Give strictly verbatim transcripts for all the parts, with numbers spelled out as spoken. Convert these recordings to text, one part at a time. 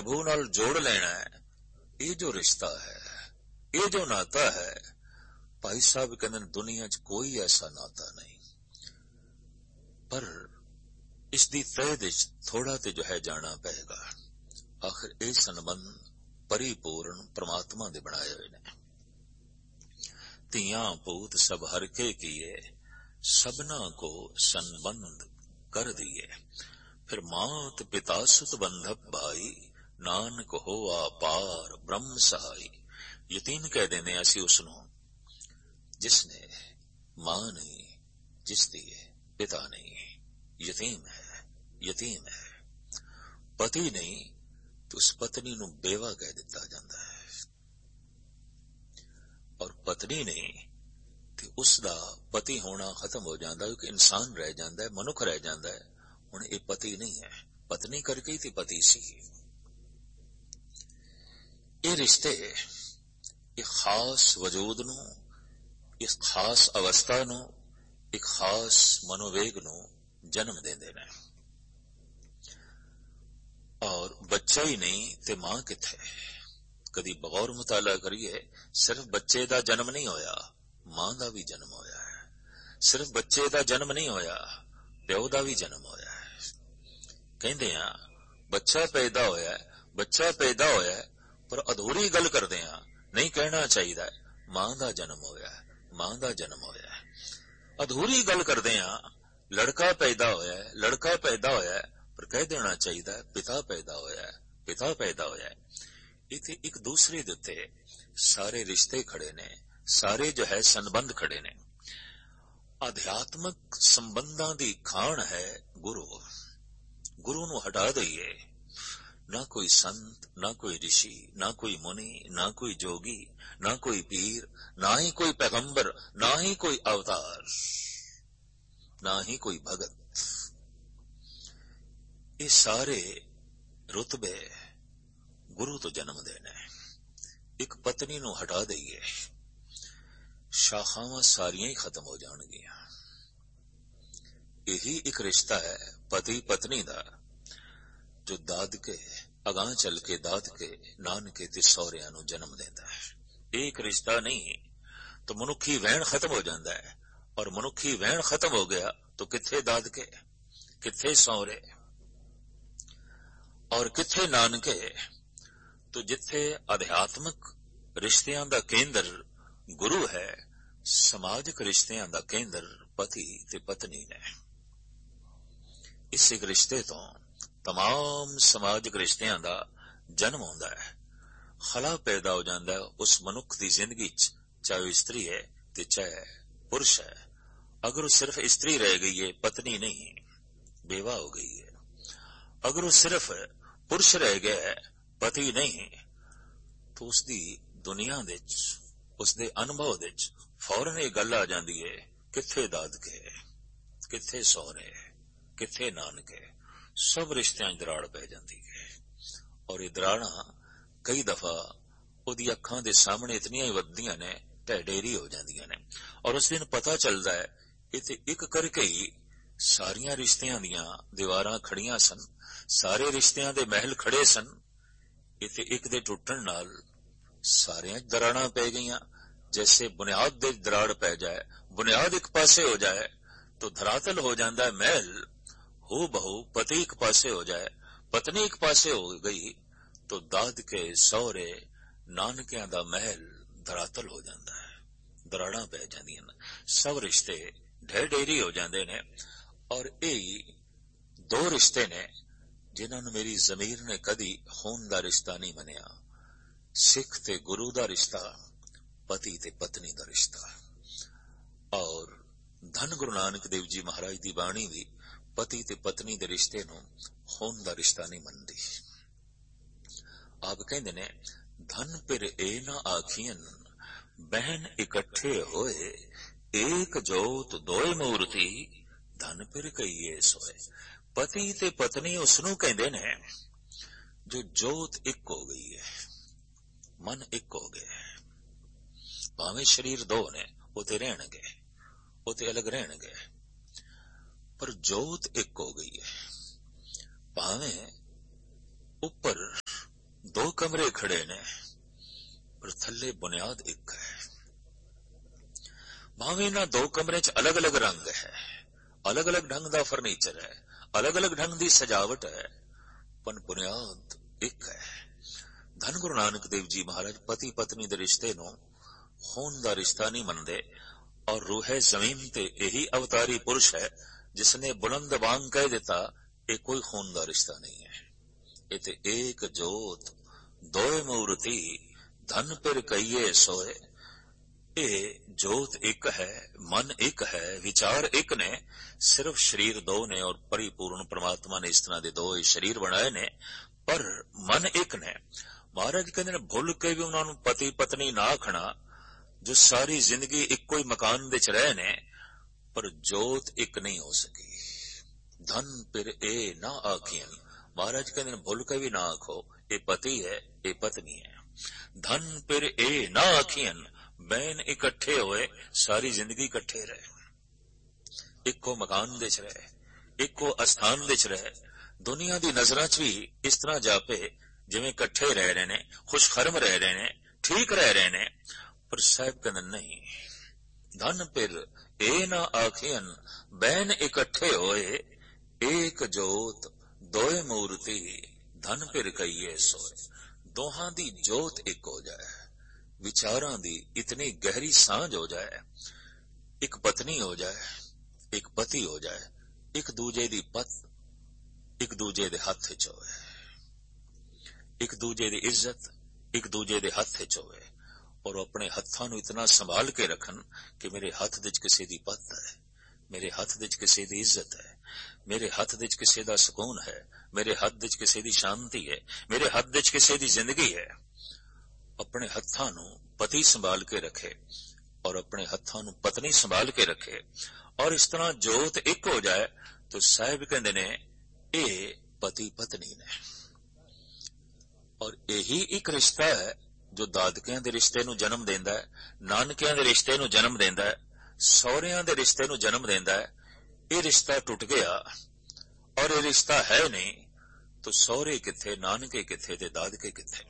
प्रभु नाल जोड़ लेना है। ये जो रिश्ता है, ये जो नाता है, भाई साहब कहते हैं दुनिया च कोई ऐसा नाता नहीं। पर इसकी तह दे थोड़ा ते जो है जाना पेगा। आखिर ये संबंध परिपूर्ण परमात्मा दे बनाए हुए ने। तियां पूत सब हर के किए, सबना को संबंध कर दिए। फिर मात पिता सुत बंधप भाई, नानक होआ पार ब्रह्म सहाई। यतीम कह देने असी उसनों जिसने मां नहीं, जिसदी पिता नहीं, यतीम है, यतीम है। पति नहीं तो उस पत्नी नूं बेवा कह दिता जाता है, और पत्नी नहीं तो उसका पति होना खत्म हो जाता है। इंसान रह जाता है, मनुख रह जाता है। हुण ये पति नहीं है, पत्नी करके ही तो पति सी। ये रिश्ते एक खास वजूद नू, इस खास अवस्था नू, एक खास मनोवेग नू जन्म देंदे ने। और बच्चा ही नहीं ते मां किथे। कदी बगौर मुताला करिए, सिर्फ बच्चे का जन्म नहीं होया, मां का भी जन्म होया है। सिर्फ बच्चे का जन्म नहीं होया, प्यो का भी जन्म होया है। कहते हैं बच्चा पैदा होया, बच्चा पैदा होया, पर अधूरी गल करते हैं। नहीं कहना चाहिए मां का जन्म होया, मां का जन्म होया। अधूरी गल करते हैं लड़का पैदा होया, लड़का पैदा होया, पर कह देना चाहिए पिता पैदा होया, पिता पैदा होया। इथे एक दूसरे दे उत्ते सारे रिश्ते खड़े ने, सारे जो है संबंध खड़े ने। आध्यात्मिक संबंधां दी खान है गुरु। गुरु नू हटा दईए, ना कोई संत, ना कोई ऋषि, ना कोई मुनि, ना कोई जोगी, ना कोई पीर, ना ही कोई पैगंबर, ना ही कोई अवतार, ना ही कोई भगत। ये सारे रुतबे गुरु तो जन्म देने। एक पत्नी नू हटा दईए, शाखावां सारियां ही खत्म हो जाणगियां। यही एक रिश्ता है पति पत्नी दा, जो दादके अगां चल के दादके नानके ते सौहरियां नू जन्म देता है। एक रिश्ता नहीं तो मनुखी वहन खत्म हो जाता है, और मनुखी वहन खत्म हो गया तो किथे दादके, किथे सौहरे और किथे नानके। तो जिथे आध्यात्मिक रिश्तियां दा केंद्र गुरु है, समाजिक रिश्तियां दा केंद्र पति ते पत्नी ने। इस एक रिश्ते तो तमाम समाजिक रिश्तियां दा जन्म होंदा है। खला पैदा हो जाता है उस मनुख की जिंदगी च, चाहे वो स्त्री है ते चाहे पुरुष है। अगर वो सिर्फ स्त्री रह गई है, पत्नी नहीं, बेवा हो गई है। अगर वो सिर्फ पुरुष रह गया है, पति नहीं, तो उसकी दुनिया दे उसके अनुभव दे फौरन ये गल आ जाती है, किथे दादके, किथे सौहरे, किथे नानके। सब रिश्तियां दराड़ पै जाती है। और ये दराड़ा कई दफा उहदी अखां दे सामने इतनियां ही वधदियां ने, ढेरी हो जांदियां ने। और उस दिन पता चलता है इत्थे एक करके ही सारियां रिश्तियां दियां दीवारां खड़ियां सन, सारे रिश्तियां दे महल खड़े सन। इत्थे एक दे टुटण नाल सारियां दराड़ां पै गईयां। जैसे बुनियाद दे दराड़ पै जाए, बुनियाद एक पासे हो जाए तो धरातल हो जाता है महल। हो बहु पति एक पासे हो जाए, पत्नी एक पासे हो गई तो दाद के सौहरे नानकियां दा महल धरातल हो जाता है, दराड़ां पै जांदियां ने। सब रिश्ते ढेर ढेरी हो जाते ने। और यही दो रिश्ते ने जिन्हां नूं मेरी जमीर ने कदी खून दा रिश्ता नहीं मनिया। सिख ते गुरु दा रिश्ता, पति ते पत्नी दा रिश्ता। और धन गुरु नानक देव जी महाराज दी बाणी भी पति ते पत्नी दे रिश्ते नूं खून दा रिश्ता नहीं मनदी। आप कहंदे ने धन पिर ए ना आखियन, बहन इकट्ठे होए, एक जोत दोए मूर्ति, धन पिर कईए सोए। पति ते पत्नी उसनू कहंदे ने जो जोत एक हो गई है, मन एक हो गया है। भावें शरीर दो ने, वो ते रहणगे, वो ते अलग रहणगे, पर जोत एक हो गई है। भावें ऊपर दो कमरे खड़े ने पर थल्ले बुनियाद एक है। भावें इन्हां दो कमरे च अलग अलग रंग है, अलग अलग ढंग दा फर्नीचर है, अलग अलग ढंग दी सजावट है, पर बुनियाद एक है। धन गुरु नानक देव जी महाराज पति पत्नी दे रिश्ते नूं खून दा रिश्ता नहीं मनदे और रूह जमीन ते यही अवतारी पुरुष है जिसने बुलंद वांग कह दिता ये कोई खून दा रिश्ता नहीं है। ये ते एक जोत दोए मूर्ति धन पर कहिए सोए। ये जोत एक है, मन एक है, विचार एक ने, सिर्फ शरीर दो ने और परिपूर्ण परमात्मा ने इस तरह दे दो शरीर बनाए ने, पर मन एक ने। महाराज कहते ने भुल के भी उन्होंने पति पत्नी ना आखना जो सारी जिंदगी इको ही मकान दे च रहे ने, पर जोत एक नहीं हो सकी। धन फिर ए ना आखियन, महाराज कहते ने भुल के भी ना आखो ये पति है ये पत्नी है। धन फिर ए ना आखियन, बैन इकट्ठे होए सारी जिंदगी इकट्ठे रहे, इको मकान दे च रहे, इको अस्थान दे च रहे, दुनिया दी नजरां च भी इस तरह जापे जिवें इकट्ठे रह रहे ने, खुशखरम रह रहे ने, ठीक रह रहे ने। पर साहब कहते नहीं, धन फिर ए ना आखियन, बैन इकट्ठे होए एक जोत दोए मूर्ति धन फिर कहिए सोए। दोहां दी जोत एक हो जाए, विचारां दी इतनी गहरी सांझ हो जाए, एक पत्नी हो जाए, एक पति हो जाए, एक दूजे दी पत एक दूजे दे हथ च होए, एक दूजे दी इज्जत एक दूजे दे हथ च होए, और अपने हत्थां नूं इतना संभाल के रखन कि मेरे हथ विच किसी दी पत है, मेरे हथ विच किसी दी इज्जत है, मेरे हथ विच किसी दा सुकून है, मेरे हथ विच किसी दी शांति है, मेरे हथ विच किसी दी जिंदगी है। अपने हत्थां नूं पति संभाल के रखे और अपने हत्थां नूं पत्नी संभाल के रखे और इस तरह जोत एक हो जाए तो साहिब कहंदे ने ए पति पत्नी ने। और यही एक रिश्ता है जो दादकियां दे रिश्ते नूं जन्म देंदा है, नानकियां दे रिश्ते नूं जन्म देंदा है, सौहरियां दे रिश्ते नूं जन्म देंदा है। ये रिश्ता टुट गया और ये रिश्ता है नहीं तो सौहरे किथे, नानके किथे ते दादके किथे।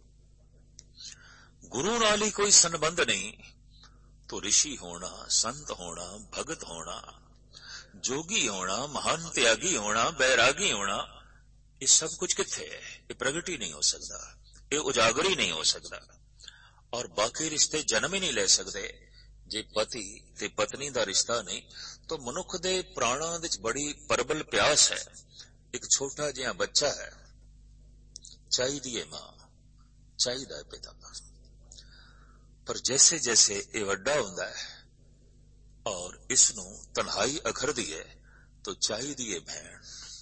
गुरु नाल ही कोई संबंध नहीं तो ऋषि होना, संत होना, भगत होना, जोगी होना, महान त्यागी होना, बैरागी होना, ये सब कुछ किथे है? ये प्रगट ही नहीं हो सकता, ये उजागर ही नहीं हो सकता। और बाकी रिश्ते जन्म ही नहीं ले सकते जे पति ते पत्नी दा रिश्ता नहीं। तो मनुख दे प्राणां विच बड़ी प्रबल प्यास है। एक छोटा जिहा बच्चा है, चाहिदी है मां, चाहिदा है पिता, पर जैसे जैसे ये वड्डा हुंदा है और इसनूं तन्हाई अखरदी है तो चाहिदी है भैण,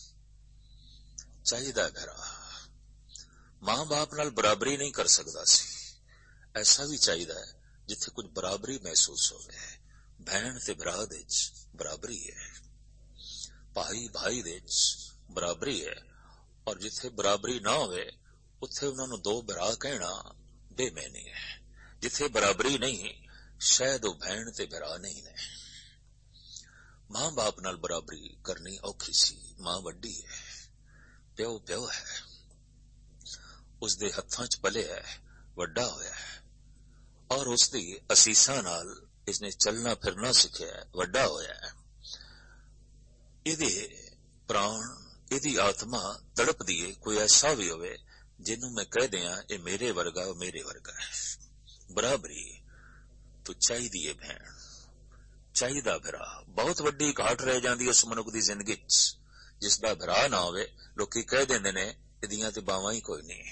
चाहिदा भरा। मां बाप नाल बराबरी नहीं कर सकदा सी, ऐसा भी चाहिदा है जिथे कुछ बराबरी महसूस होवे। भैण ते भरा दे च बराबरी है, भाई भाई दे च बराबरी है, और जिथे बराबरी ना होवे उत्थे उन्हां नूं दो भरा कहना बेमैनी है। जिथे बराबरी नहीं शायद वो भैण ते भरा नहीं ने। मां बाप नाल बराबरी करनी औखी सी, मां वड्डी है, प्यो प्यो है, उसदे हत्थां च पले है, वड्डा होया है, और उसदी असीसां नाल इसने चलना फिरना सिखिया है, वड्डा होया है। इहदे प्राण, इहदी आत्मा तड़पदी है, कोई ऐसा भी होवे जिन्नू मैं कह दियां ये मेरे वर्गा मेरे वर्गा है। बराबरी तो चाहिदी है भैण, चाहिदा भरा। बहुत वड्डी घाट रह जांदी उस मनुख दी जिंदगी च जिसदा भरा ना होवे। लोकी कह देंदे ने इहदियां ते बावां ही कोई नहीं,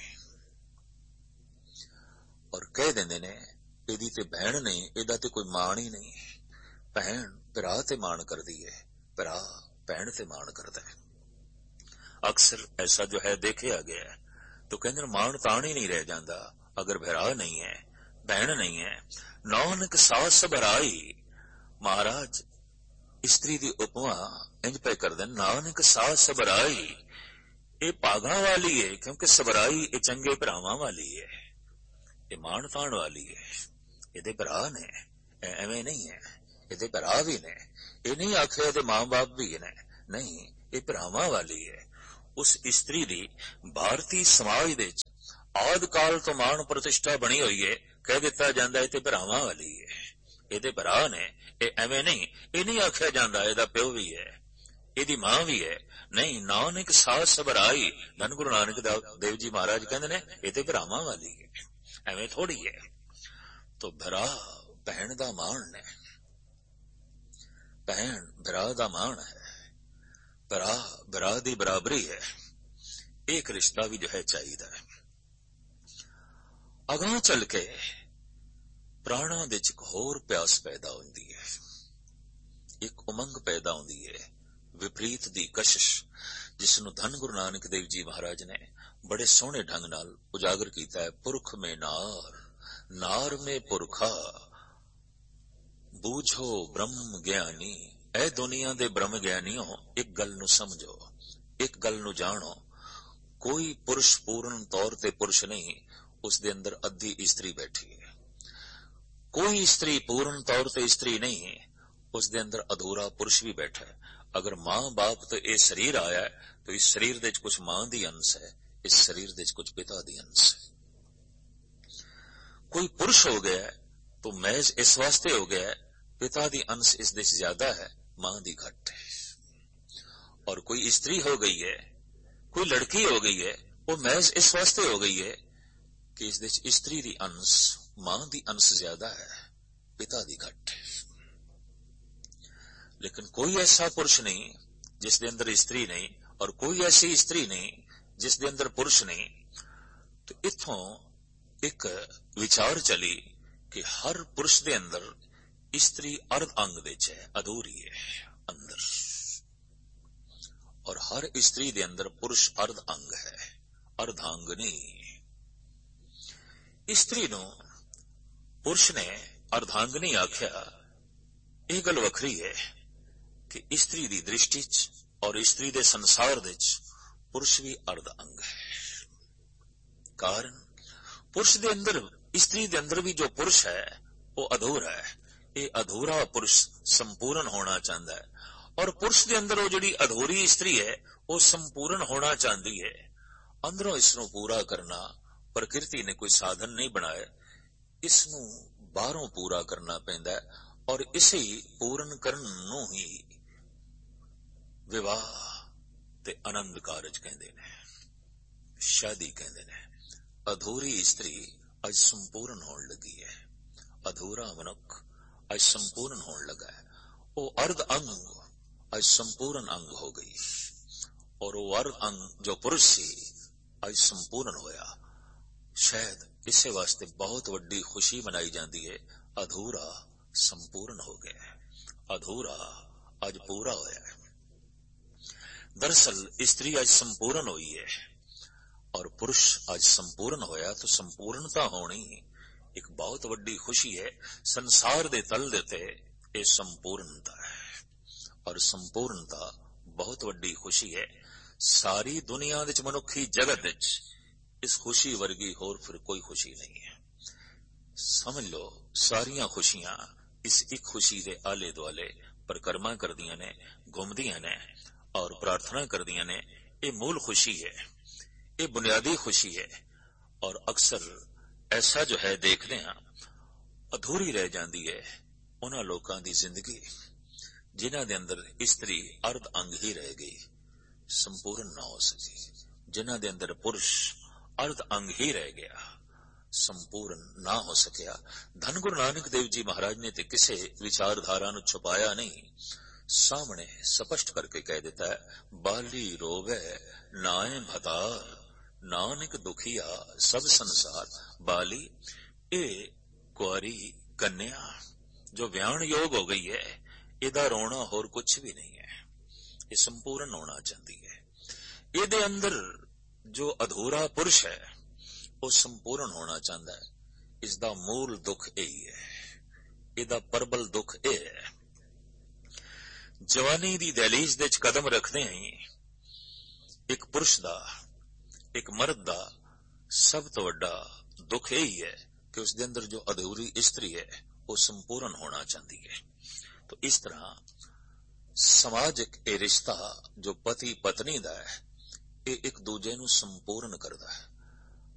और कह देंदे ने इहदी ते भैण नहीं, इहदा ते कोई मान ही नहीं। भैण भरा ते मान करदी है, भरा भैण ते मान करदा है। अक्सर ऐसा जो है देखा गया है। तो कहंदे मान ताण ही नहीं रह जांदा अगर भरा नहीं है, भैण नहीं है। नानक सास भराई, महाराज स्त्री दी उपमा इंज पे कर दे, नानक सास भराई, ये भागा वाली है क्योंकि सबराई ये चंगे भरावां वाली है, ये मान ताण वाली है। इहदे भरा ने, एवें नहीं है, इहदे भरा भी ने, ये नहीं आखे इहदे मां बाप भी ने, नहीं, ये भरावां वाली है। उस स्त्री दी भारतीय समाज दे ਆਦਿ ਕਾਲ ਤੋਂ ਮਾਣ ਪ੍ਰਤਿਸ਼ਠਾ ਬਣੀ ਹੋਈ ਹੈ, ਕਹਿ ਦਿੱਤਾ ਜਾਂਦਾ ਇਹ ਤੇ ਭਰਾਵਾਂ ਵਾਲੀ ਹੈ, ਇਹਦੇ ਭਰਾ ਨੇ, ਇਹ ਐਵੇਂ ਨਹੀਂ, ਇਹ ਨਹੀਂ ਆਖਿਆ ਜਾਂਦਾ ਇਹਦਾ ਪਿਓ ਵੀ ਹੈ, ਇਹਦੀ ਮਾਂ ਵੀ ਹੈ, ਨਹੀਂ, ਨਾਨਕ ਸਾਧ ਸਭਰਾਈ। ਧੰਨ ਗੁਰੂ ਨਾਨਕ ਦੇਵ ਜੀ ਮਹਾਰਾਜ ਕਹਿੰਦੇ ਨੇ ਇਹ ਤੇ ਭਰਾਵਾਂ ਵਾਲੀ ਹੈ, ਐਵੇਂ ਥੋੜੀ ਹੈ। ਤੋ ਭਰਾ ਭੈਣ ਦਾ ਮਾਣ ਨੇ, ਭੈਣ ਭਰਾ ਦਾ ਮਾਣ ਹੈ, ਭਰਾ ਭਰਾ ਦੀ ਬਰਾਬਰੀ ਹੈ। ਇੱਕ ਰਿਸ਼ਤਾ ਵੀ ਜੋ ਹੈ ਚਾਹੀਦਾ ਹੈ। ਅਗਾਂਹ ਚੱਲ ਕੇ ਪ੍ਰਾਣਾਂ ਦੇ ਚ ਇੱਕ ਹੋਰ ਪਿਆਸ ਪੈਦਾ ਹੁੰਦੀ ਹੈ, ਇੱਕ ਉਮੰਗ ਪੈਦਾ ਹੁੰਦੀ ਹੈ, ਵਿਪਰੀਤ ਦੀ ਕਸ਼ਿਸ਼, ਜਿਸ ਨੂੰ ਧੰਨ ਗੁਰੂ ਨਾਨਕ ਦੇਵ ਜੀ ਮਹਾਰਾਜ ਨੇ ਬੜੇ ਸੋਹਣੇ ਢੰਗ ਨਾਲ ਉਜਾਗਰ ਕੀਤਾ ਹੈ। ਪੁਰਖ ਮੇ ਨਾਰ, ਨਾਰ ਮੇ ਪੁਰਖਾ, ਬੂਝੋ ਬ੍ਰਹਮ ਗਿਆਨੀ। ਐ ਦੁਨੀਆ ਦੇ ਬ੍ਰਹਮ ਗਿਆਨੀਓ, ਇੱਕ ਗੱਲ ਨੂੰ ਸਮਝੋ, ਇੱਕ ਗੱਲ ਨੂੰ ਜਾਣੋ, ਕੋਈ ਪੁਰਸ਼ ਪੂਰਨ ਤੌਰ ਤੇ ਪੁਰਸ਼ ਨਹੀਂ, ਉਸ ਦੇ ਅੰਦਰ ਅੱਧੀ ਇਸਤਰੀ ਬੈਠੀ ਹੈ। ਕੋਈ ਇਸਤਰੀ ਪੂਰਨ ਤੌਰ ਤੇ ਇਸਤਰੀ ਨਹੀਂ ਹੈ, ਉਸ ਦੇ ਅੰਦਰ ਅਧੂਰਾ ਪੁਰਸ਼ ਵੀ ਬੈਠਾ ਹੈ। ਅਗਰ ਮਾਂ ਬਾਪ ਤੋਂ ਇਹ ਸਰੀਰ ਆਇਆ ਹੈ, ਤਾਂ ਇਸ ਸਰੀਰ ਦੇ ਵਿੱਚ ਕੁਝ ਮਾਂ ਦੀ ਅੰਸ਼ ਹੈ, ਇਸ ਸਰੀਰ ਦੇ ਵਿੱਚ ਕੁਝ ਪਿਤਾ ਦੀ ਅੰਸ਼ ਹੈ। ਕੋਈ ਪੁਰਸ਼ ਹੋ ਗਿਆ ਤਾਂ ਮਹਿਜ਼ ਇਸ ਵਾਸਤੇ ਹੋ ਗਿਆ ਪਿਤਾ ਦੀ ਅੰਸ਼ ਇਸ ਦੇ ਜ਼ਿਆਦਾ ਹੈ, ਮਾਂ ਦੀ ਘੱਟ ਹੈ। ਔਰ ਕੋਈ ਇਸਤਰੀ ਹੋ ਗਈ ਹੈ, ਕੋਈ ਲੜਕੀ ਹੋ ਗਈ ਹੈ, ਉਹ ਮਹਿਜ਼ ਇਸ ਵਾਸਤੇ ਹੋ ਗਈ ਹੈ ਕਿ ਇਸ ਦੇ ਇਸਤਰੀ ਦੀ ਅੰਸ਼, ਮਾਂ ਦੀ ਅੰਸ਼ ਜ਼ਿਆਦਾ ਹੈ, ਪਿਤਾ ਦੀ ਘੱਟ ਹੈ। लेकिन कोई ऐसा पुरुष नहीं जिस दे अंदर स्त्री नहीं, और कोई ऐसी स्त्री नहीं जिस दे अंदर पुरुष नहीं। तो इथों एक विचार चली कि हर पुरुष दे अंदर स्त्री अर्ध अंग विच है, अधूरी है अंदर, और हर स्त्री दे अंदर पुरुष अर्ध अंग है, अर्धांगनी। स्त्री नूं पुरुष ने अर्धांगनी आख्या, यह गल वखरी है कि स्त्री दी दृष्टि च और स्त्री दे संसार दे च पुरुष भी अर्ध अंग है। कारण पुरुष दे अंदर, स्त्री दे अंदर भी जो पुरुष है वो अधूरा है। ये अधूरा पुरुष संपूर्ण होना चाहता है, और पुरुष दे अंदर वो जिहड़ी अधूरी स्त्री है वो संपूर्ण होना चाहती है। अंदरों इसनूं पूरा करना प्रकृति ने कोई साधन नहीं बनाया, इसनूं बाहरों पूरा करना पैंदा है, और इसे पूर्ण करन नूं ही विवाह ते आनंद कारज कहते ने, शादी कहते ने। अधूरी स्त्री अज संपूर्ण होने लगी है, अधूरा मनुख अज संपूर्ण होने लगा है। वो अर्ध अंग अज संपूर्ण अंग हो गई, और वो अर्ध अंग जो पुरुष सी अज संपूर्ण होया। शायद इसे वास्ते बहुत वड्डी खुशी मनाई जाती है, अधूरा संपूर्ण हो गया है, अधूरा अज पूरा होया है। दरअसल स्त्री आज संपूर्ण हुई है और पुरुष आज संपूर्ण होया, तो संपूर्णता होनी एक बहुत वड्डी खुशी है। संसार दे तल देते ये संपूर्णता है, और संपूर्णता बहुत वड्डी खुशी है। सारी दुनिया विच मनुखी जगत विच इस खुशी वर्गी होर फिर कोई खुशी नहीं है। समझ लो, सारियां खुशियां इस एक खुशी दे आले दुआले परिक्रमा करदियां ने, घूमदियां ने और प्रार्थना करदियां ने। ये मूल खुशी है, ये बुनियादी खुशी है। और अक्सर ऐसा जो है देखने हैं अधूरी रह जाती है उन्हां लोकां दी जिंदगी जिन्हां दे अंदर स्त्री अर्ध अंग ही रह गई, संपूर्ण ना हो सकी। जिन्हां दे अंदर पुरुष अर्ध अंग ही रह गया, संपूर्ण ना हो सकिया। धन गुरु नानक देव जी महाराज ने ते किसे विचारधारा नु छुपाया नहीं, सामने स्पष्ट करके कह देता है, बाली रोवे नाए भतार, नानक दुखिया सब संसार। बाली ए कुआरी कन्या जो व्याण योग हो गई है, इदा रोना होर कुछ भी नहीं है, ये संपूर्ण होना चाहती है। इहदे अंदर जो अधूरा पुरुष है वो संपूर्ण होना चाहता है। इसदा मूल दुख यही है, इहदा प्रबल दुख यह है। जवानी दी दहलीज दे कदम रखते ही एक पुरुष दा, एक मर्द दा सब तो वड्डा दुख यही है कि उसके अंदर जो अधूरी स्त्री है वो संपूर्ण होना चाहती है। तो इस तरह समाजिक ये रिश्ता जो पति पत्नी दा है, ये एक दूजे नू संपूर्ण करता है।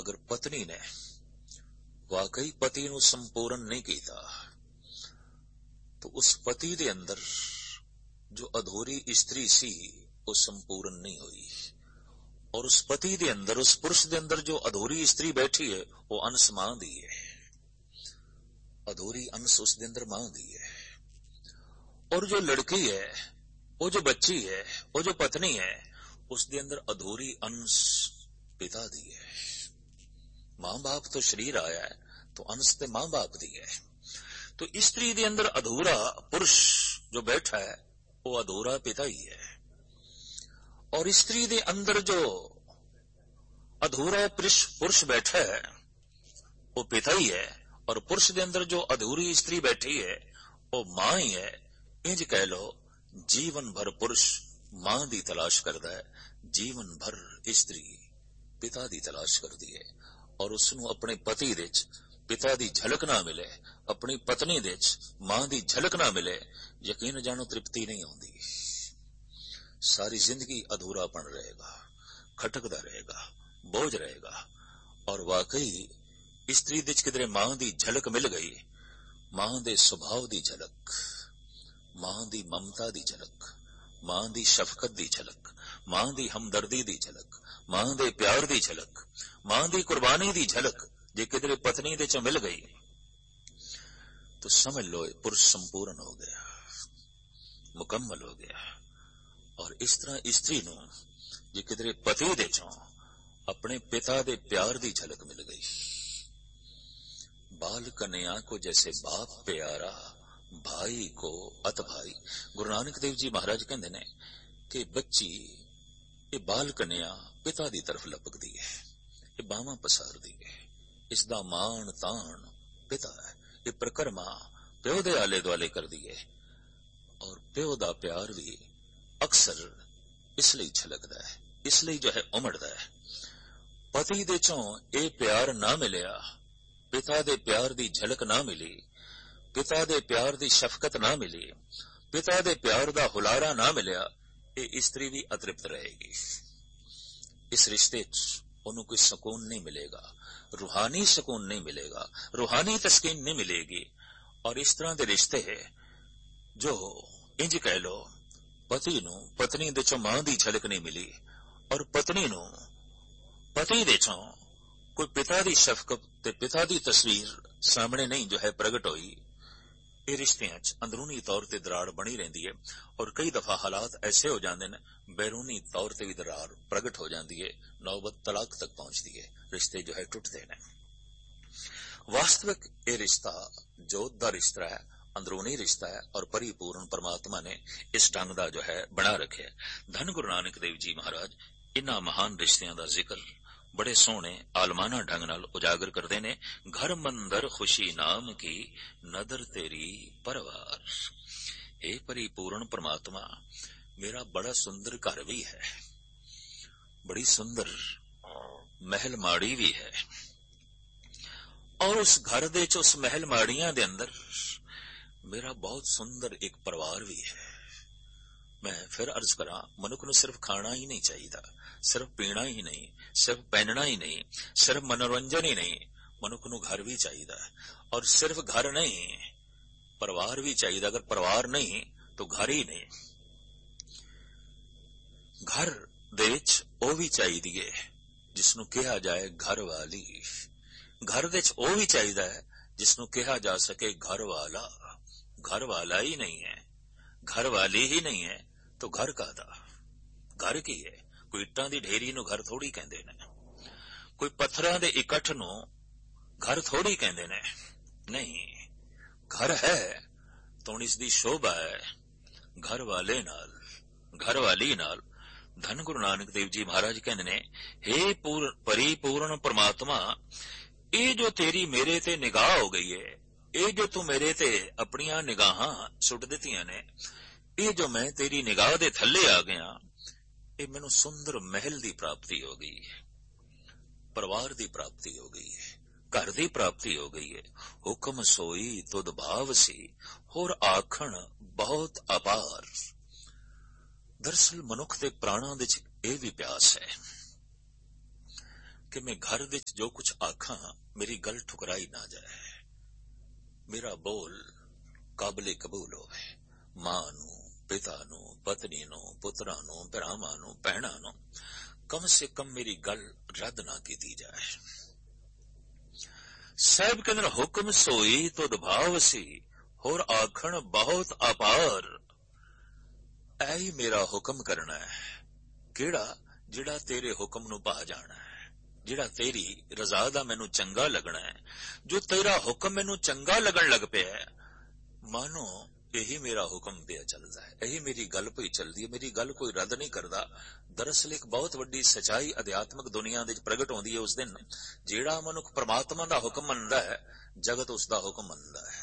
अगर पत्नी ने वाकई पति नूं संपूर्ण नहीं किया तो उस पति दे अंदर जो अधूरी स्त्री सी वो संपूर्ण नहीं हुई, और उस पति दे अंदर, उस पुरुष दे अंदर जो अधूरी स्त्री बैठी है वो अंश मां दी है, अधूरी अंश उस दे अंदर मां दी है। और जो लड़की है, वो जो बच्ची है, वो जो पत्नी है, उस दे अंदर अधूरी अंश पिता दी है। मां बाप तो शरीर आया है तो अंश ते मां बाप दी है। तो स्त्री दे अंदर अधूरा पुरुष जो बैठा है वो अधूरा पिता ही है, और स्त्री दे अंदर जो अधूरा पुरुष पुरुष बैठा है वो पिता ही है, और पुरुष दे अंदर जो अधूरी स्त्री बैठी है वो मां ही है। इंज कह लो, जीवन भर पुरुष मां दी तलाश करदा है, जीवन भर स्त्री पिता दी तलाश करदी है, और उसनू अपने पति दे पिता दी झलक ना मिले, अपनी पत्नी दे मां दी झलक ना मिले, यकीन जानो तृप्ति नहीं आउंदी। सारी जिंदगी अधूरापन रहेगा, खटकदा रहेगा, बोझ रहेगा। और वाकई स्त्री दे किधरे मां दी झलक मिल गई, मां दे सुभाव दी झलक, मां दी ममता दी झलक, मां दी शफकत दी झलक, मां दी हमदर्दी दी झलक, मां दे प्यार दी झलक, मां दी कुर्बानी दी झलक जे किधरे पत्नी दे च मिल गई तो समझ लो पुरुष संपूर्ण हो गया, मुकम्मल हो गया। और इस तरह स्त्री नू जे किधरे पति दे चों अपने पिता दे प्यार दी झलक मिल गई। बाल कन्या को जैसे बाप प्यारा, भाई को अत भाई। गुरु नानक देव जी महाराज कहते ने कि बच्ची ये बाल कन्या पिता दी तरफ लपकदी है, ये बावां पसारदी है, इसदा मान तान पिता है, ये प्रकरमा प्यो दे आले दुआले कर दी है। और प्यो दा प्यार भी अक्सर इसलिए छलकदा है, इसलिए जो है उमड़दा है। पति दे चों ये प्यार ना मिलिया, पिता दे प्यार दी झलक ना मिली, पिता दे प्यार दी शफकत ना मिली, पिता दे प्यार दा हुलारा ना मिलिया, ये स्त्री भी अतृप्त रहेगी। इस रिश्ते च उन्हें कोई सुकून नहीं मिलेगा, रूहानी सुकून नहीं मिलेगा, रूहानी तस्कीन नहीं मिलेगी। और इस तरह के रिश्ते है जो इंज कह लो, पति नू पत्नी दे चों मां दी झलक नहीं मिली, और पत्नी नू पति दे चों कोई पिता दी शफकत ते पिता दी तस्वीर सामने नहीं जो है प्रगट हुई। ये रिश्तियां च अंदरूनी तौर ते दरार बनी रहती है, और कई दफा हालात ऐसे हो जाते हैं बैरूनी तौर ते भी दरार प्रगट हो जाती है, नौबत तलाक तक पहुंचती है, रिश्ते जो है टूटते हैं। वास्तविक ये रिश्ता जोत दा रिश्ता है, अंदरूनी रिश्ता है, और परिपूर्ण परमात्मा ने इस ढंग दा जो है बना रखे। धन गुरु नानक देव जी महाराज इन्हां महान रिश्तियां दा जिक्र बड़े सोहने आलमाना ढंग नाल उजागर करते ने। घर मंदर खुशी नाम की नदर तेरी परवार। हे परिपूर्ण परमात्मा, मेरा बड़ा सुंदर घर भी है, बड़ी सुंदर महल माड़ी भी है, और उस घर दे च उस महल माड़ियां दे अंदर मेरा बहुत सुंदर एक परिवार भी है। मैं फिर अर्ज करा, मनुख नूं सिर्फ खाना ही नहीं चाहिए, सिर्फ पीना ही नहीं, सिर्फ पहनना ही नहीं, सिर्फ मनोरंजन ही नहीं, मनुख नूं घर भी चाहिए। और सिर्फ घर नहीं, परिवार भी चाहिए। अगर परिवार नहीं तो घर ही नहीं। घर दे विच ओ भी चाहिए जिसनूं कहा जाए घर वाली, घर दे विच ओ भी चाहिए जिसनूं कहा जा सके घर वाला। घर वाला ही नहीं है, घर वाली ही नहीं है तो घर कादा? घर की है? कोई इट्टां दी ढेरी नूं घर थोड़ी कहंदे ने, कोई पत्थरां दे इकट्ठ नूं घर थोड़ी कहंदे ने। नहीं, घर है तो इसदी शोभा है घर वाले नाल, घर वाली नाल। धन गुरु नानक देव जी महाराज कहंदे ने, हे पूर्ण परिपूर्ण परमात्मा, ये जो तेरी मेरे ते निगाह हो गई है, ये जो तू मेरे ते अपनियां निगाहां सुट दित्तियां ने, ये जो मैं तेरी निगाह दे थल्ले आ गया, ये मैनू सुंदर महल दी प्राप्ति हो गई है, परिवार दी प्राप्ति हो गई है, घर दी प्राप्ति हो गई है। हुक्म सोई तुद भाव सी, होर आखण बहुत अपार। दरअसल मनुख दे प्राणां दे च ये भी प्यास है कि मैं घर विच जो कुछ आखां मेरी गल ठुकराई ना जाए, मेरा बोल काबिले कबूल होवे, मां नू, पिता नू, पत्नी नू, पुत्रां नू, भरावां नू, भैणां नू, कम से कम मेरी गल रद्द ना की जाए। साहिब कहंदे हुक्म सोई तो दबाव सी, होर आखण बहुत अपार। ऐ ही मेरा हुक्म करना है, केड़ा जिहड़ा तेरे हुक्म नू भा जाना है, जिहड़ा तेरी रजा दा मैनू चंगा लगना है। जो तेरा हुक्म मैनू चंगा लगन लग पिया है, मानो यही मेरा हुक्म पिया चलदा है, यही मेरी गल पई चलदी है, मेरी गल कोई रद्द नहीं करदा। दरअसल एक बहुत वड्डी सच्चाई अध्यात्मक दुनिया दे प्रगट होंदी है उस दिन, जेड़ा मनुख परमात्मा दा हुक्म मनदा है, जगत उसदा हुक्म मनदा है,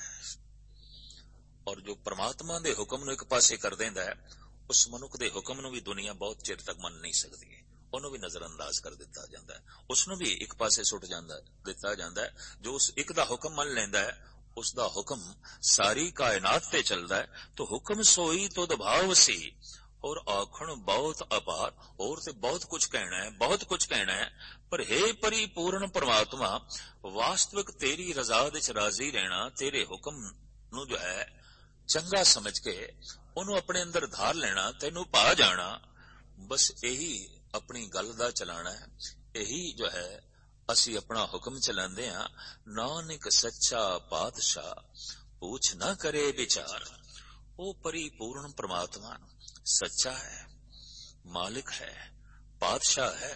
और जो परमात्मा दे हुक्म नू एक पासे कर देंदा है, उस मनुख दे हुक्म नू भी दुनिया बहुत चिर तक मन नहीं सकदी, ਉਹਨੂੰ भी नजरअंदाज कर दिता जाता है, उसनू भी एक पासे सुट जाता दिता जाता है। जो उस एक दा हुक्म मन लेंदा है, उसदा हुक्म सारी कायनात ते चलदा है। तो हुक्म सोई तो दबाव सी, और आखण बहुत अपार, और ते बहुत कुछ कहना है, बहुत कुछ कहना है। पर हे परिपूर्ण परमात्मा, वास्तविक तेरी रजा विच राजी रहना, तेरे हुक्म नू जो है चंगा समझ के ਉਹਨੂੰ अपने अंदर धार लेना, तेनू पा जाना, बस यही अपनी गल दा चलाना है। यही जो है असी अपना हुक्म चलांदे हां। नानक सच्चा पातशाह पूछ ना करे विचार। वो परिपूर्ण परमात्मा सच्चा है, मालिक है, पातशाह है।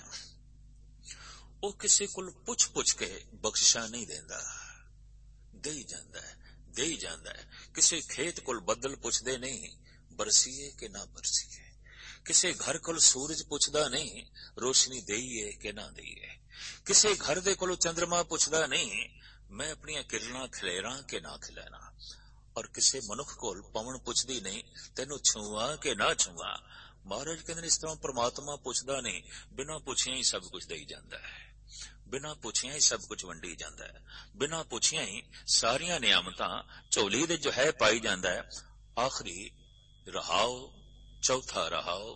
वो किसी को पुछ पुछ के बख्शिशा नहीं देंदा, दे ही जांदा है, दे ही जांदा है। किसी खेत को बदल पुछदे नहीं, बरसीए कि ना बरसीए। किसी घर को सूरज पुछदा नहीं, रोशनी देईए कि ना देईए। किसी घर दे कोल चंद्रमा पुछदा नहीं, मैं अपनी किरणा खिलेरा कि ना खिलेना। और किसी मनुख कोल पवन पुछदी नहीं, तेनू छुआ कि ना छुआ। महाराज कहंदे इस तरह परमात्मा पुछदा नहीं, बिना पुछिया ही सब कुछ देई जांदा है, बिना पुछिया ही सब कुछ वंडी जांदा है, बिना पुछिया ही सारियां नियामतां झोली दे जो है पाई जांदा है। आखिरी रहाओ, चौथा रहाओ,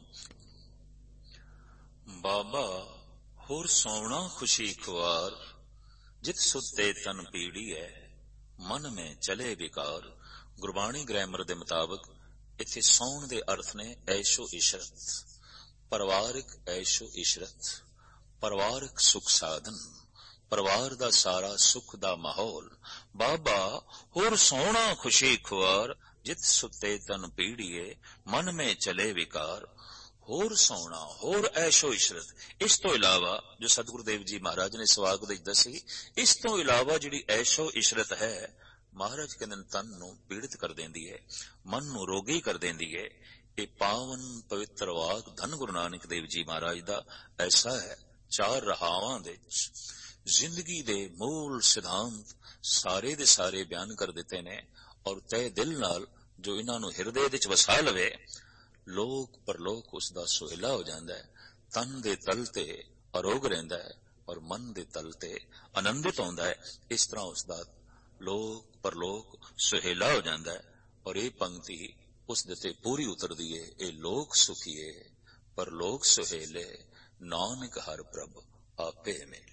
बाबा होर सोना खुशी खुआर, जित सुते तन पीड़ी है, मन में चले विकार। गुरबाणी ग्रामर दे मुताबिक इत्थे सौण दे अर्थ ने ऐशो इशरत, परिवारिक ऐशो इशरत, परिवारिक सुख साधन, परिवार दा सारा सुख दा माहौल। बाबा होर सोना खुशी खुआर, जित सुते तन पीड़िए, मन में चले विकार। होर सोना, होर ऐशो इशरत। इस तो इलावा जो सतगुरुदेव जी महाराज ने सवाग विच दसी, इस तो इलावा जिहड़ी ऐशो इशरत है, महाराज कहंदे तन नू पीड़ित कर देंदी है, मन नू रोगी कर देंदी है। ये पावन पवित्र वाक धन गुरु नानक देव जी महाराज दा ऐसा है। चार रहावां दे जिंदगी दे मूल सिद्धांत सारे दे सारे बयान कर दिते ने, और तय दिल नाल जो इन्हां नू हिरदे विच वसा लवे, लोक परलोक उसदा सुहेला हो जांदा है। तन दे तल ते अरोग रहिंदा है, और मन दे तल ते आनंदित होंदा है। इस तरह उसदा लोक परलोक सुहेला हो जांदा है। और ये पंक्ति उस दे ते पूरी उतरदी है, ए लोक सुखीए परलोक सुहेले, नानक हर प्रभ आपे मिले।